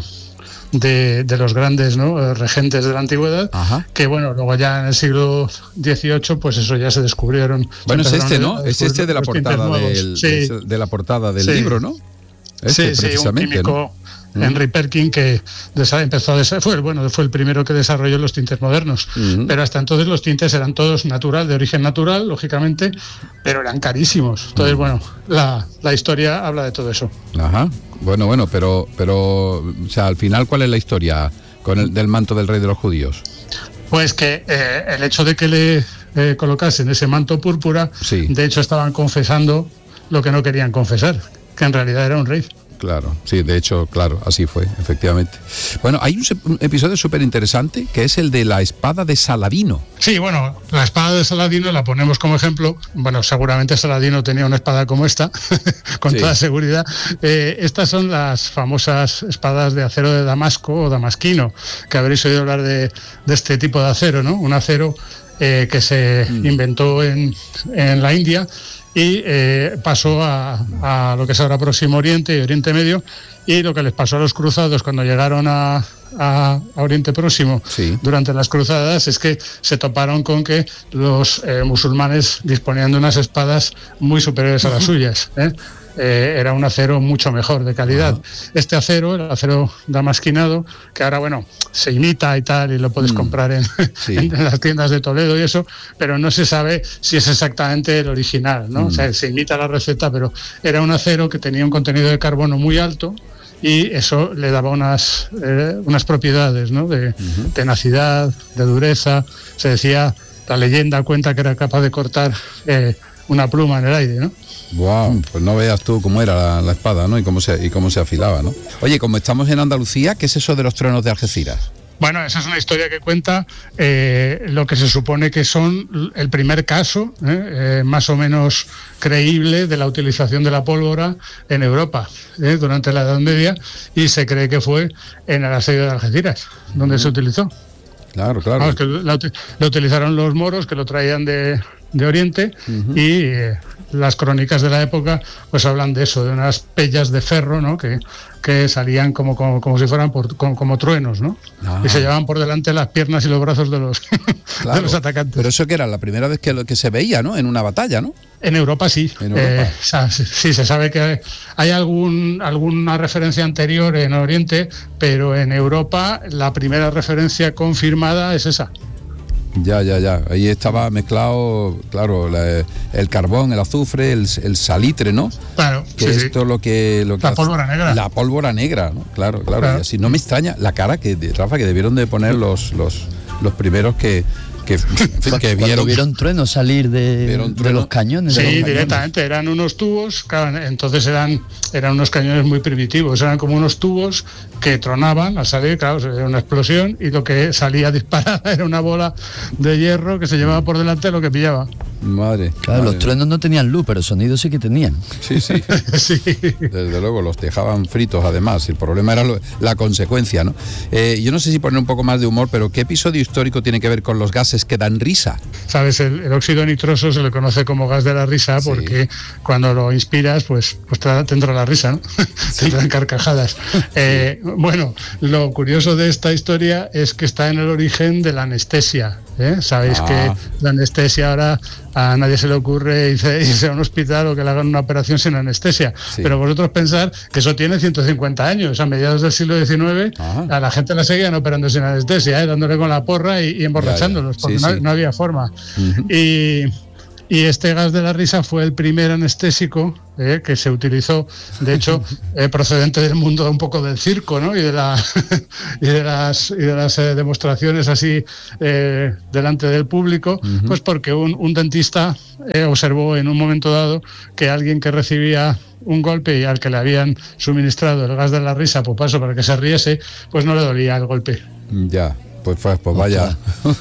de, de los grandes, ¿no? regentes de la antigüedad. Ajá. Que bueno, luego ya en el siglo dieciocho, pues eso ya se descubrieron. Bueno, es este, ¿no? Es este de la portada del, sí. de la portada del sí. libro, ¿no? Este, sí, sí, un químico, ¿no? Henry Perkin, que empezó a desa- fue, bueno, fue el primero que desarrolló los tintes modernos. Uh-huh. Pero hasta entonces los tintes eran todos natural, de origen natural, lógicamente, pero eran carísimos. Entonces, uh-huh. bueno, la, la historia habla de todo eso. Ajá. Bueno, bueno, pero, pero, o sea, al final, ¿cuál es la historia con el del manto del rey de los judíos? Pues que eh, el hecho de que le eh, colocasen ese manto púrpura, sí. de hecho estaban confesando lo que no querían confesar, que en realidad era un rey. Claro, sí, de hecho, claro, así fue, efectivamente. Bueno, hay un, un episodio súper interesante que es el de la espada de Saladino. Sí, bueno, la espada de Saladino la ponemos como ejemplo. Bueno, seguramente Saladino tenía una espada como esta, con sí. toda seguridad. Eh, estas son las famosas espadas de acero de Damasco o damasquino, que habréis oído hablar de, de este tipo de acero, ¿no? Un acero eh, que se mm. inventó en, en la India y eh, pasó a, a lo que es ahora Próximo Oriente y Oriente Medio, y lo que les pasó a los cruzados cuando llegaron a, a, a Oriente Próximo sí. durante las cruzadas es que se toparon con que los eh, musulmanes disponían de unas espadas muy superiores a las suyas, ¿eh? Eh, era un acero mucho mejor de calidad. Uh-huh. Este acero, el acero damasquinado, que ahora, bueno, se imita y tal, y lo puedes mm. comprar en, sí. en, en las tiendas de Toledo y eso, pero no se sabe si es exactamente el original, ¿no? Mm. O sea, se imita la receta, pero era un acero que tenía un contenido de carbono muy alto y eso le daba unas, eh, unas propiedades, ¿no? De uh-huh. tenacidad, de dureza. Se decía, la leyenda cuenta que era capaz de cortar eh, una pluma en el aire, ¿no? Wow, pues no veas tú cómo era la, la espada, ¿no? Y cómo se y cómo se afilaba, ¿no? Oye, como estamos en Andalucía, ¿qué es eso de los truenos de Algeciras? Bueno, esa es una historia que cuenta eh, lo que se supone que son el primer caso, eh, eh, más o menos creíble, de la utilización de la pólvora en Europa eh, durante la Edad Media, y se cree que fue en el asedio de Algeciras, donde uh-huh. se utilizó. Claro, claro. Vamos, que lo, lo utilizaron los moros, que lo traían de, de Oriente, uh-huh. y... Eh, las crónicas de la época pues hablan de eso, de unas pellas de ferro, ¿no? que, que salían como, como, como si fueran por, como, como truenos, ¿no? Ah. Y se llevaban por delante las piernas y los brazos de los, claro, de los atacantes. Pero eso que era la primera vez que, lo, que se veía, ¿no? En una batalla, ¿no? En Europa sí. En Europa. Eh, o sea, sí, se sabe que hay algún, alguna referencia anterior en Oriente, pero en Europa la primera referencia confirmada es esa. Ya, ya, ya. Ahí estaba mezclado, claro, la, el carbón, el azufre, el, el salitre, ¿no? Claro. Que sí, esto sí. lo que, lo que la hace, pólvora negra. La pólvora negra, ¿no? Claro, claro. claro. Y así no me extraña la cara que, Rafa, que debieron de poner los, los, los primeros que, que, que vieron. vieron truenos salir de, trueno. de los cañones. Sí, de los cañones. directamente. Eran unos tubos, claro, entonces eran, eran unos cañones muy primitivos. Eran como unos tubos que tronaban al salir, claro, era una explosión y lo que salía disparada era una bola de hierro que se llevaba por delante lo que pillaba. Madre. Claro, madre. Los truenos no tenían luz, pero sonidos sí que tenían. Sí, sí. sí. Desde luego, los dejaban fritos además. El problema era lo, la consecuencia, ¿no? Eh, yo no sé si poner un poco más de humor, pero ¿qué episodio histórico tiene que ver con los gases que dan risa? Sabes, el, el óxido nitroso se le conoce como gas de la risa porque sí. cuando lo inspiras, pues, pues te, te entra la risa, ¿no? Sí. Te dan carcajadas. Eh, bueno, lo curioso de esta historia es que está en el origen de la anestesia. ¿Eh? Sabéis ah. que la anestesia ahora a nadie se le ocurre irse, irse a un hospital o que le hagan una operación sin anestesia, sí. pero vosotros pensar que eso tiene ciento cincuenta años, a mediados del siglo diecinueve ah. a la gente la seguían operando sin anestesia, ¿eh? dándole con la porra y, y emborrachándolos, porque sí, no, sí. no había forma. Uh-huh. y Y este gas de la risa fue el primer anestésico eh, que se utilizó, de hecho, eh, procedente del mundo un poco del circo, ¿no? Y de, la, y de las, y de las eh, demostraciones así eh, delante del público, uh-huh. pues porque un, un dentista eh, observó en un momento dado que alguien que recibía un golpe y al que le habían suministrado el gas de la risa, pues paso para que se riese, pues no le dolía el golpe. Ya, pues, pues, pues vaya,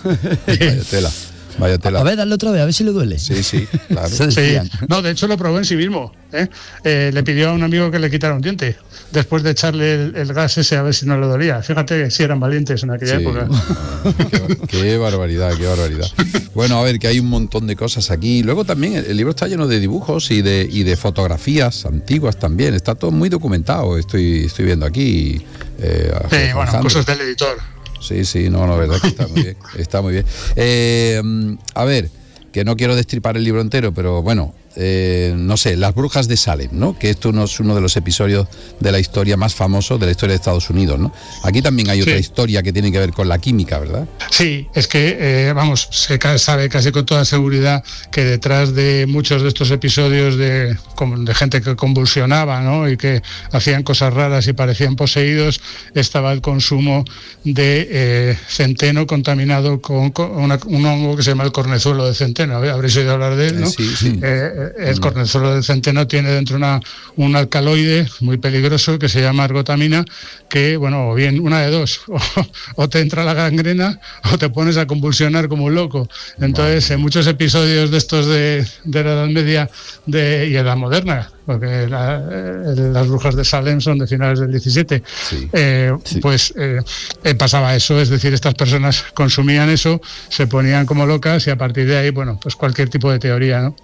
vaya tela. Vaya tela. A ver, dale otra vez, a ver si le duele. Sí, sí, claro. Sí. No, de hecho lo probó en sí mismo. ¿eh? Eh, le pidió a un amigo que le quitara un diente, después de echarle el, el gas ese a ver si no le dolía. Fíjate que sí eran valientes en aquella sí. época. Qué, qué barbaridad, qué barbaridad. Bueno, a ver, que hay un montón de cosas aquí. Luego también el, el libro está lleno de dibujos y de, y de fotografías antiguas también. Está todo muy documentado, estoy, estoy viendo aquí. Eh, sí, bueno, cosas del editor. Sí, sí, no, no, verdad que está muy bien, está muy bien. Eh, a ver, que no quiero destripar el libro entero, pero bueno, eh, no sé, Las brujas de Salem, ¿no? Que esto no es uno de los episodios de la historia más famosos de la historia de Estados Unidos, ¿no? Aquí también hay otra sí. historia que tiene que ver con la química, ¿verdad? Sí, es que, eh, vamos, se sabe casi con toda seguridad que detrás de muchos de estos episodios de, de gente que convulsionaba, ¿no? Y que hacían cosas raras y parecían poseídos, estaba el consumo de eh, centeno contaminado con, con una, un hongo que se llama el cornezuelo de centeno. Habréis oído hablar de él, ¿no? Sí, sí. Eh, el cornezuelo del centeno tiene dentro una, un alcaloide muy peligroso que se llama argotamina, que, bueno, o bien una de dos, o, o te entra la gangrena o te pones a convulsionar como un loco. Entonces, en muchos episodios de estos de, de la Edad Media de, y en la moderna, porque la, eh, las brujas de Salem son de finales del diecisiete, sí, eh, sí. pues eh, eh, pasaba eso, es decir, estas personas consumían eso, se ponían como locas y a partir de ahí, bueno, pues cualquier tipo de teoría, ¿no?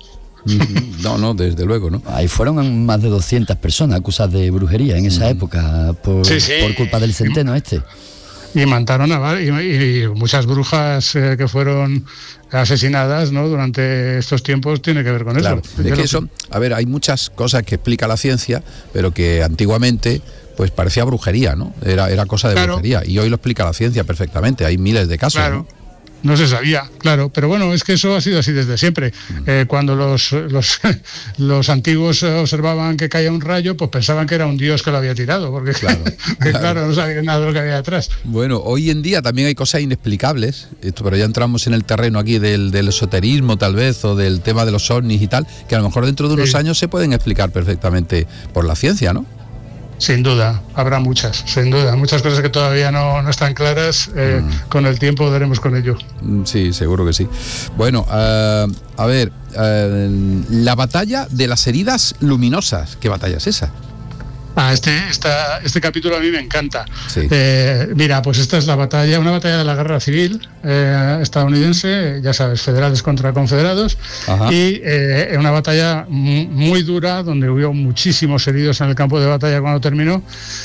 No, no, desde luego, ¿no? Ahí fueron más de doscientas personas acusadas de brujería en esa época por, sí, sí. por culpa del centeno este. Y mataron a y, y muchas brujas eh, que fueron asesinadas, ¿no? Durante estos tiempos tiene que ver con claro, eso. De que eso, a ver, hay muchas cosas que explica la ciencia, pero que antiguamente pues parecía brujería, ¿no? Era, era cosa de claro. brujería. Y hoy lo explica la ciencia perfectamente. Hay miles de casos, claro. ¿no? No se sabía, claro, pero bueno, es que eso ha sido así desde siempre. Eh, cuando los, los los antiguos observaban que caía un rayo, pues pensaban que era un dios que lo había tirado, porque claro, que, claro. claro no sabían nada de lo que había detrás. Bueno, hoy en día también hay cosas inexplicables, esto, pero ya entramos en el terreno aquí del, del esoterismo tal vez, o del tema de los ovnis y tal, que a lo mejor dentro de unos sí. años se pueden explicar perfectamente por la ciencia, ¿no? Sin duda, habrá muchas, sin duda, muchas cosas que todavía no, no están claras, eh, mm. con el tiempo daremos con ello. Sí, seguro que sí. Bueno, uh, a ver, uh, la batalla de las heridas luminosas, ¿qué batalla es esa? Ah, este, esta, este capítulo a mí me encanta. Sí. Eh, mira, pues esta es la batalla, una batalla de la guerra civil eh, estadounidense, ya sabes, federales contra confederados. Ajá. Y eh, una batalla muy dura, donde hubo muchísimos heridos en el campo de batalla cuando terminó.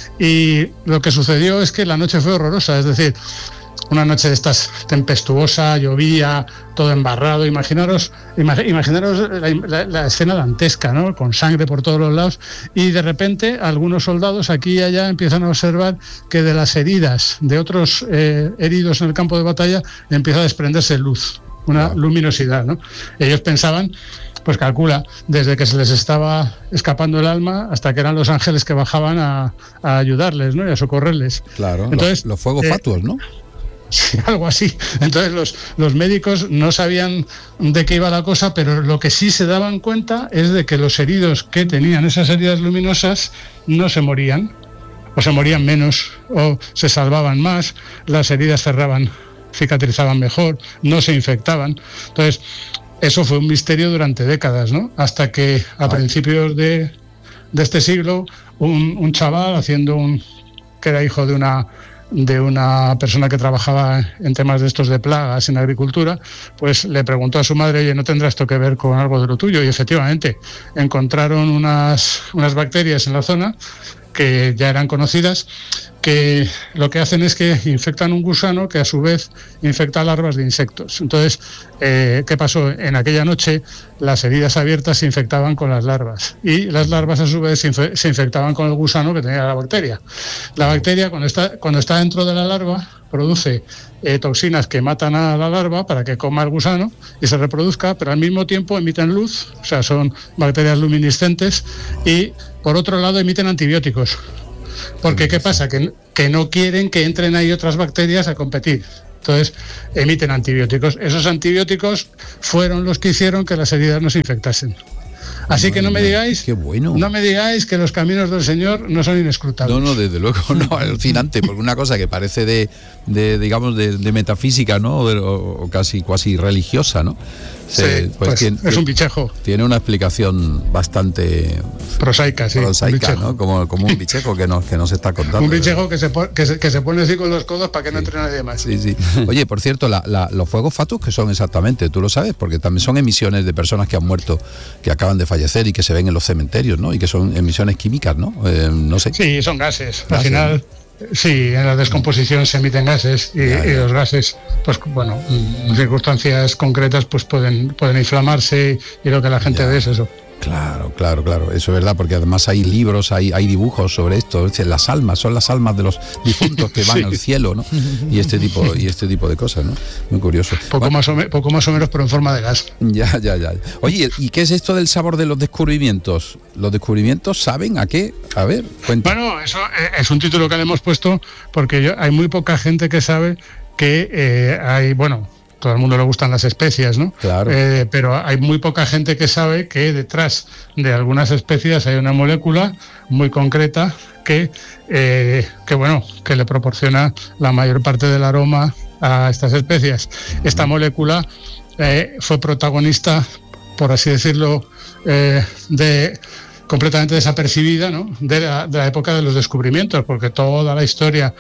Y lo que sucedió es que la noche fue horrorosa, es decir, una noche de estas tempestuosa, llovía, todo embarrado. Imaginaros, imaginaros la, la, la escena dantesca, ¿no? Con sangre por todos los lados. Y de repente algunos soldados aquí y allá empiezan a observar que de las heridas de otros eh, heridos en el campo de batalla empieza a desprenderse luz, una luminosidad, ¿no? Ellos pensaban, pues calcula, desde que se les estaba escapando el alma hasta que eran los ángeles que bajaban a, a ayudarles, ¿no? Y a socorrerles. Claro, entonces los, los fuegos eh, fatuos, ¿no? Sí, algo así. Entonces los, los médicos no sabían de qué iba la cosa, pero lo que sí se daban cuenta es de que los heridos que tenían esas heridas luminosas no se morían, o se morían menos, o se salvaban más, las heridas cerraban, cicatrizaban mejor, no se infectaban. Entonces, eso fue un misterio durante décadas, ¿no? Hasta que a principios de, de este siglo, un, un chaval haciendo un... que era hijo de una... de una persona que trabajaba en temas de estos de plagas en agricultura, pues le preguntó a su madre, oye, ¿no tendrá esto que ver con algo de lo tuyo? Y efectivamente, encontraron unas, unas bacterias en la zona que ya eran conocidas, que lo que hacen es que infectan un gusano que a su vez infecta larvas de insectos. Entonces, eh, ¿qué pasó? En aquella noche las heridas abiertas se infectaban con las larvas y las larvas a su vez se, infe- se infectaban con el gusano que tenía la bacteria. La bacteria cuando está, cuando está dentro de la larva produce eh, toxinas que matan a la larva para que coma el gusano y se reproduzca, pero al mismo tiempo emiten luz, o sea, son bacterias luminiscentes, y por otro lado emiten antibióticos. Porque ¿qué pasa? Que, que no quieren que entren ahí otras bacterias a competir. Entonces emiten antibióticos. Esos antibióticos fueron los que hicieron que las heridas no se infectasen. Así Madre que no me digáis, qué bueno. no me digáis que los caminos del Señor no son inescrutables. No, no, desde luego, no, alucinante, porque una cosa que parece de, de digamos, de, de metafísica, ¿no? O, o casi, casi religiosa, ¿no? Se, sí, pues, pues tiene, es un bichejo. Tiene una explicación bastante prosaica, sí. Prosaica, ¿no? Como, como un bichejo que nos, que nos está contando. Un bichejo que se, que, se, que se pone así con los codos para que sí. no entre nadie más. Sí, sí. Oye, por cierto, la, la, los fuegos fatuos, ¿qué son exactamente? Tú lo sabes, porque también son emisiones de personas que han muerto, que acaban de fallecer y que se ven en los cementerios, ¿no? Y que son emisiones químicas, ¿no? Eh, no sé. Sí, son gases. Al final... ¿no? Sí, en la descomposición se emiten gases y, ya, ya. y los gases, pues bueno, en circunstancias concretas pues pueden, pueden inflamarse y lo que la gente ya. ve es eso. Claro, claro, claro, eso es verdad, porque además hay libros, hay, hay dibujos sobre esto, las almas, son las almas de los difuntos que van sí. al cielo, ¿no? Y este tipo, y este tipo de cosas, ¿no? Muy curioso. Poco, bueno, más o me, poco más o menos, pero en forma de gas. Ya, ya, ya. Oye, ¿y qué es esto del sabor de los descubrimientos? ¿Los descubrimientos saben a qué? A ver, cuenta. Bueno, eso es un título que le hemos puesto porque yo, hay muy poca gente que sabe que eh, hay, bueno... todo el mundo le gustan las especias, ¿no? Claro. Eh, pero hay muy poca gente que sabe que detrás de algunas especias hay una molécula muy concreta que, eh, que bueno, que le proporciona la mayor parte del aroma a estas especias. Uh-huh. Esta molécula eh, fue protagonista, por así decirlo, eh, de completamente desapercibida, ¿no? de, la, de la época de los descubrimientos, porque toda la historia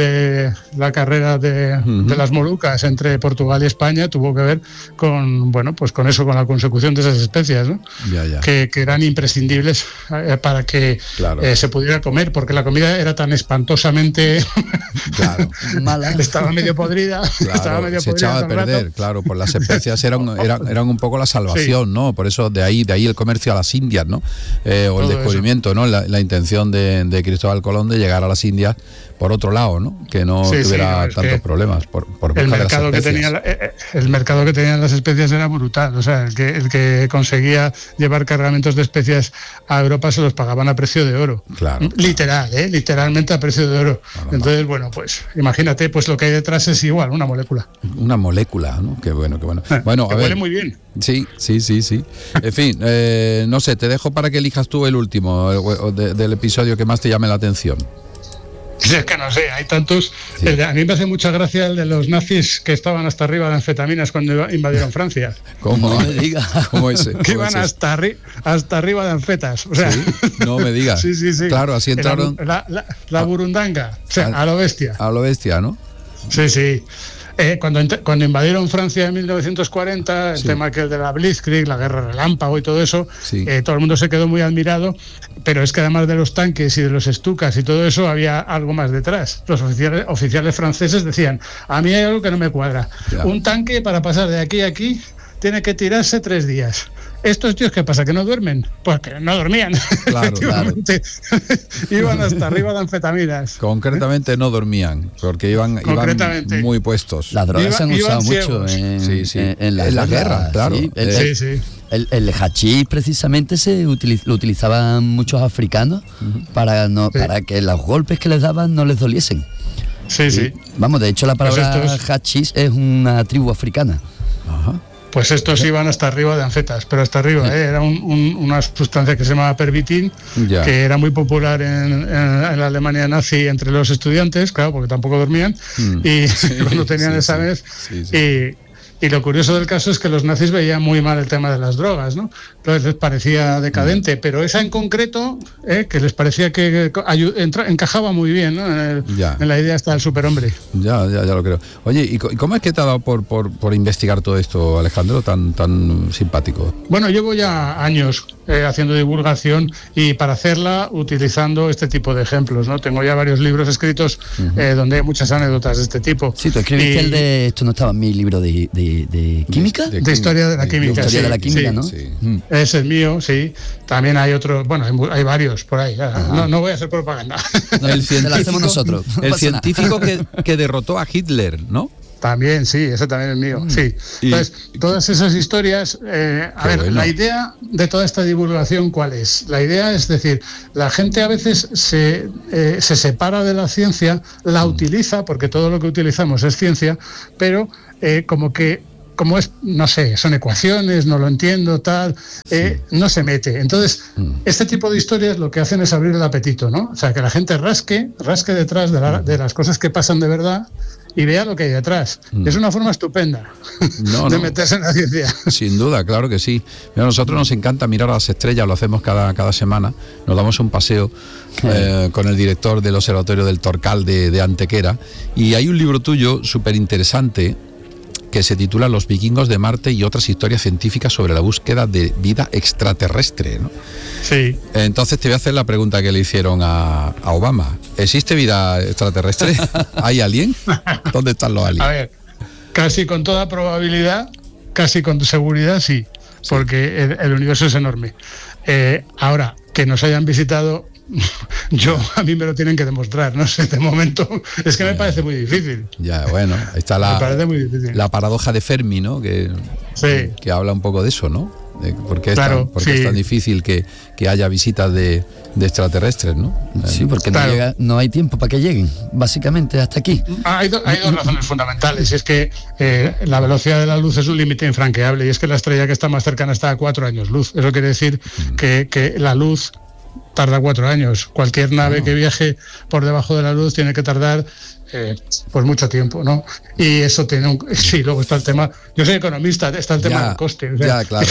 de la carrera de, uh-huh. de las Molucas entre Portugal y España tuvo que ver con, bueno, pues con eso, con la consecución de esas especias, ¿no? ya, ya. Que, que eran imprescindibles eh, para que claro. eh, se pudiera comer, porque la comida era tan espantosamente claro. mala, estaba medio podrida, claro, estaba medio se podrida echaba a perder, rato. Claro, por las especias eran, eran, eran un poco la salvación, sí. ¿no? Por eso de ahí, de ahí el comercio a las Indias, ¿no? Eh, o el Todo descubrimiento, eso. ¿no? La, la intención de, de Cristóbal Colón de llegar a las Indias por otro lado, ¿no? Que no sí, tuviera sí, no, tantos problemas por, por el mercado de las que tenía la, el mercado que tenían las especias era brutal, o sea, el que, el que conseguía llevar cargamentos de especias a Europa se los pagaban a precio de oro. Claro. Literal, ¿eh? Literalmente a precio de oro. Claro, entonces, bueno, pues imagínate, pues lo que hay detrás es igual, una molécula. Una molécula, ¿no? Qué bueno, qué bueno. Eh, bueno, que a ver. Huele muy bien. Sí, sí, sí, sí. En fin, eh, no sé, te dejo para que elijas tú el último de, del episodio que más te llame la atención. Es que no sé, hay tantos. Sí. El de, a mí me hace mucha gracia el de los nazis que estaban hasta arriba de anfetaminas cuando invadieron Francia. ¿Cómo? No me digas. ¿Cómo ese? Que iban hasta, arri hasta arriba de anfetas. O sea, ¿sí? No me digas. Sí, sí, sí. Claro, así entraron. La, la, la burundanga. O sea, a, a lo bestia. A lo bestia, ¿no? Sí, sí. Eh, cuando, cuando invadieron Francia en mil novecientos cuarenta, el sí. tema que el de la Blitzkrieg, la guerra relámpago y todo eso, sí. eh, todo el mundo se quedó muy admirado, pero es que además de los tanques y de los Stukas y todo eso, había algo más detrás. Los oficiales, oficiales franceses decían, a mí hay algo que no me cuadra. Ya. Un tanque para pasar de aquí a aquí tiene que tirarse tres días. ¿Estos tíos qué pasa? ¿Que no duermen? Pues que no dormían. Claro, claro. Iban hasta arriba de anfetaminas. Concretamente no dormían, porque iban, iban muy puestos. Las drogas Iba, se han usado mucho en, sí, sí. en, en la, en la guerra, claro. Sí, el, sí, sí. El, el hachís precisamente se utiliz, lo utilizaban muchos africanos uh-huh. para, no, sí. para que los golpes que les daban no les doliesen. Sí, y, sí. Vamos, de hecho la palabra pues es... hachís es una tribu africana. Ajá. Pues estos iban hasta arriba de anfetas, pero hasta arriba, ¿eh? Era un, un, una sustancia que se llamaba pervitin, ya. que era muy popular en, en, en la Alemania nazi entre los estudiantes, claro, porque tampoco dormían, mm. y sí, cuando tenían sí, exámenes, sí, sí, sí. y... Y lo curioso del caso es que los nazis veían muy mal el tema de las drogas, ¿no? Entonces les parecía decadente, pero esa en concreto, eh, que les parecía que entra, encajaba muy bien, ¿no? En, el, en la idea hasta del superhombre. Ya, ya, ya lo creo. Oye, ¿y cómo es que te ha dado por, por, por investigar todo esto, Alejandro, tan, tan simpático? Bueno, llevo ya años eh, haciendo divulgación y para hacerla utilizando este tipo de ejemplos, ¿no? Tengo ya varios libros escritos uh-huh. eh, donde hay muchas anécdotas de este tipo. Sí, tú escribiste y, el de... Esto no estaba en mi libro de... de ¿De química? De, de, de historia de la química. De historia sí, de la química, sí, ¿no? Sí. Es el mío, sí. También hay otros, bueno, hay, hay varios por ahí. No, no voy a hacer propaganda. No, el científico, lo hacemos nosotros. El no científico que, que derrotó a Hitler, ¿no? También, sí, ese también es mío, mm. sí. Entonces, y, todas esas historias, eh, a ver, bueno. La idea de toda esta divulgación, ¿cuál es? La idea es decir, la gente a veces se, eh, se separa de la ciencia, la mm. utiliza, porque todo lo que utilizamos es ciencia, pero eh, como que como es, no sé, son ecuaciones, no lo entiendo, tal, eh, sí. no se mete. Entonces, mm. este tipo de historias lo que hacen es abrir el apetito, ¿no? O sea, que la gente rasque, rasque detrás de, la, de las cosas que pasan de verdad y vea lo que hay detrás. Mm. Es una forma estupenda no, de no. meterse en la ciencia. Sin duda, claro que sí. Mira, a nosotros nos encanta mirar a las estrellas, lo hacemos cada, cada semana, nos damos un paseo eh, con el director del Observatorio del Torcal de, de Antequera, y hay un libro tuyo súper interesante que se titula Los vikingos de Marte y otras historias científicas sobre la búsqueda de vida extraterrestre, ¿no? Sí. Entonces te voy a hacer la pregunta que le hicieron a, a Obama. ¿Existe vida extraterrestre? ¿Hay alien? ¿Dónde están los aliens? A ver, casi con toda probabilidad, casi con seguridad sí, sí. porque el, el universo es enorme. Eh, ahora, que nos hayan visitado... Yo, a mí me lo tienen que demostrar, no sé, de momento es que me parece muy difícil. Ya, bueno, ahí está la, me parece muy difícil. La paradoja de Fermi, ¿no? Que, sí. que habla un poco de eso, ¿no? De por qué es, claro, tan, por qué sí. es tan difícil que, que haya visitas de, de extraterrestres, ¿no? Sí, porque claro. no, llega, no hay tiempo para que lleguen, básicamente hasta aquí. Ah, hay, do, hay dos razones fundamentales, y es que eh, la velocidad de la luz es un límite infranqueable, y es que la estrella que está más cercana está a cuatro años luz. Eso quiere decir mm. que, que la luz tarda cuatro años. Cualquier nave no. que viaje por debajo de la luz tiene que tardar eh, pues mucho tiempo, ¿no? Y eso tiene un... Sí, luego está el tema... Yo soy economista, está el tema ya, del coste. O sea, ya, claro.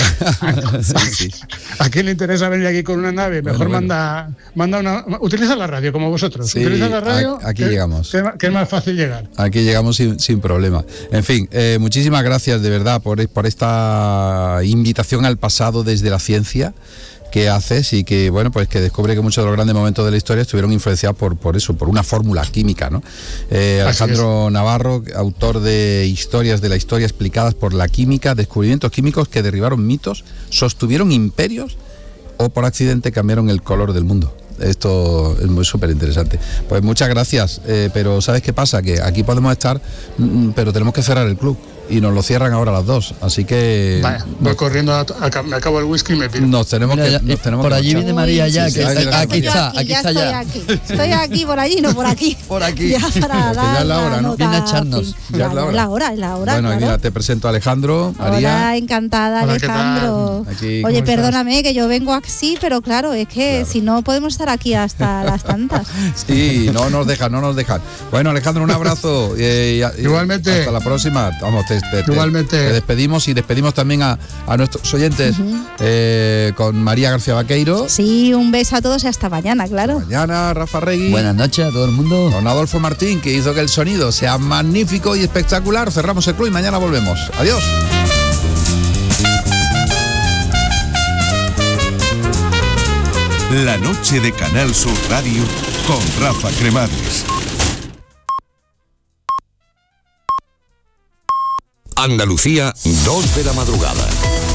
sí, sí. ¿A quién le interesa venir aquí con una nave? Mejor bueno, manda bueno. manda una... Utiliza la radio, como vosotros. Sí, Utiliza la radio, aquí que, llegamos. Que, que es más fácil llegar. Aquí llegamos sin, sin problema. En fin, eh, muchísimas gracias de verdad por, por esta invitación al pasado desde la ciencia que haces y que, bueno, pues que descubre que muchos de los grandes momentos de la historia estuvieron influenciados por, por eso, por una fórmula química, ¿no? Eh, Alejandro Navarro, autor de Historias de la Historia explicadas por la química, descubrimientos químicos que derribaron mitos, sostuvieron imperios o por accidente cambiaron el color del mundo. Esto es muy súper interesante. Pues muchas gracias, eh, pero ¿sabes qué pasa? Que aquí podemos estar, pero tenemos que cerrar el club. y nos lo cierran ahora las dos. Así que... Vaya, voy corriendo, a, a, me acabo el whisky y me pido. Nos tenemos Mira, que... ya, Nos tenemos por que allí marchar. viene María ya, Sí, que sí, está- sí, aquí sí. está, aquí, aquí ya está estoy ya. aquí. Estoy aquí, por allí, no por aquí. Por aquí. Ya para Que dar ya es la hora, ¿no? nota Viene a echarnos. fin. Ya es la hora. Es la hora, es la hora. Bueno, claro. mira, te presento a Alejandro, María. Hola, encantada, Hola, ¿qué tal? Alejandro. Aquí, Oye, ¿cómo perdóname que yo vengo así, pero claro, es que Claro. si no podemos estar aquí hasta las tantas. Sí, no nos dejan, no nos dejan. Bueno, Alejandro, un abrazo. eh, y- y Igualmente. Hasta la próxima. Vamos, te, te- te- Igualmente. te despedimos y despedimos también a, a nuestros oyentes eh, con María García Vaqueiro. Sí, un beso a todos y hasta mañana, claro. Mañana, Rafa Regui. Buenas noches a todo el mundo. Don Adolfo Martín, que hizo que el sonido sea magnífico y espectacular. Cerramos el club y mañana volvemos. Adiós. La noche de Canal Sur Radio con Rafa Cremades. Andalucía, dos de la madrugada.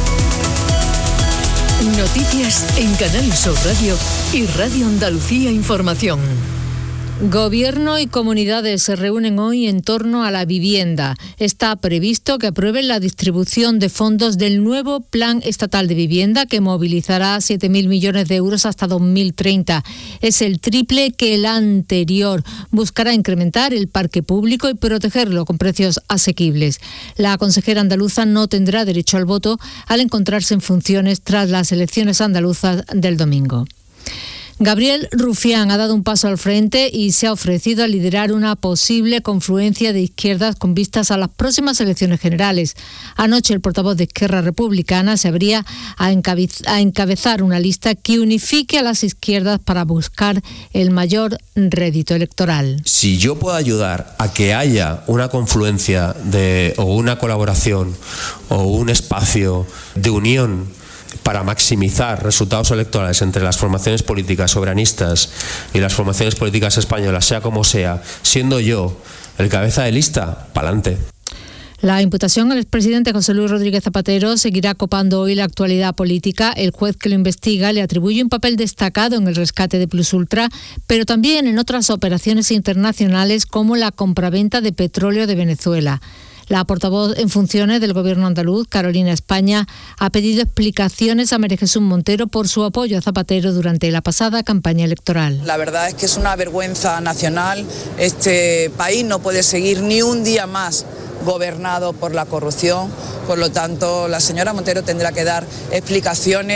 Noticias en Canal Sur Radio y Radio Andalucía Información. Gobierno y comunidades se reúnen hoy en torno a la vivienda. Está previsto que aprueben la distribución de fondos del nuevo Plan Estatal de Vivienda que movilizará siete mil millones de euros hasta dos mil treinta. Es el triple que el anterior. Buscará incrementar el parque público y protegerlo con precios asequibles. La consejera andaluza no tendrá derecho al voto al encontrarse en funciones tras las elecciones andaluzas del domingo. Gabriel Rufián ha dado un paso al frente y se ha ofrecido a liderar una posible confluencia de izquierdas con vistas a las próximas elecciones generales. Anoche el portavoz de Esquerra Republicana se abría a, encabez- a encabezar una lista que unifique a las izquierdas para buscar el mayor rédito electoral. Si yo puedo ayudar a que haya una confluencia de, o una colaboración o un espacio de unión para maximizar resultados electorales entre las formaciones políticas soberanistas y las formaciones políticas españolas, sea como sea, siendo yo el cabeza de lista, pa'lante. La imputación al expresidente José Luis Rodríguez Zapatero seguirá copando hoy la actualidad política. El juez que lo investiga le atribuye un papel destacado en el rescate de Plus Ultra, pero también en otras operaciones internacionales como la compraventa de petróleo de Venezuela. La portavoz en funciones del Gobierno andaluz, Carolina España, ha pedido explicaciones a María Jesús Montero por su apoyo a Zapatero durante la pasada campaña electoral. La verdad es que es una vergüenza nacional. Este país no puede seguir ni un día más gobernado por la corrupción. Por lo tanto, la señora Montero tendrá que dar explicaciones.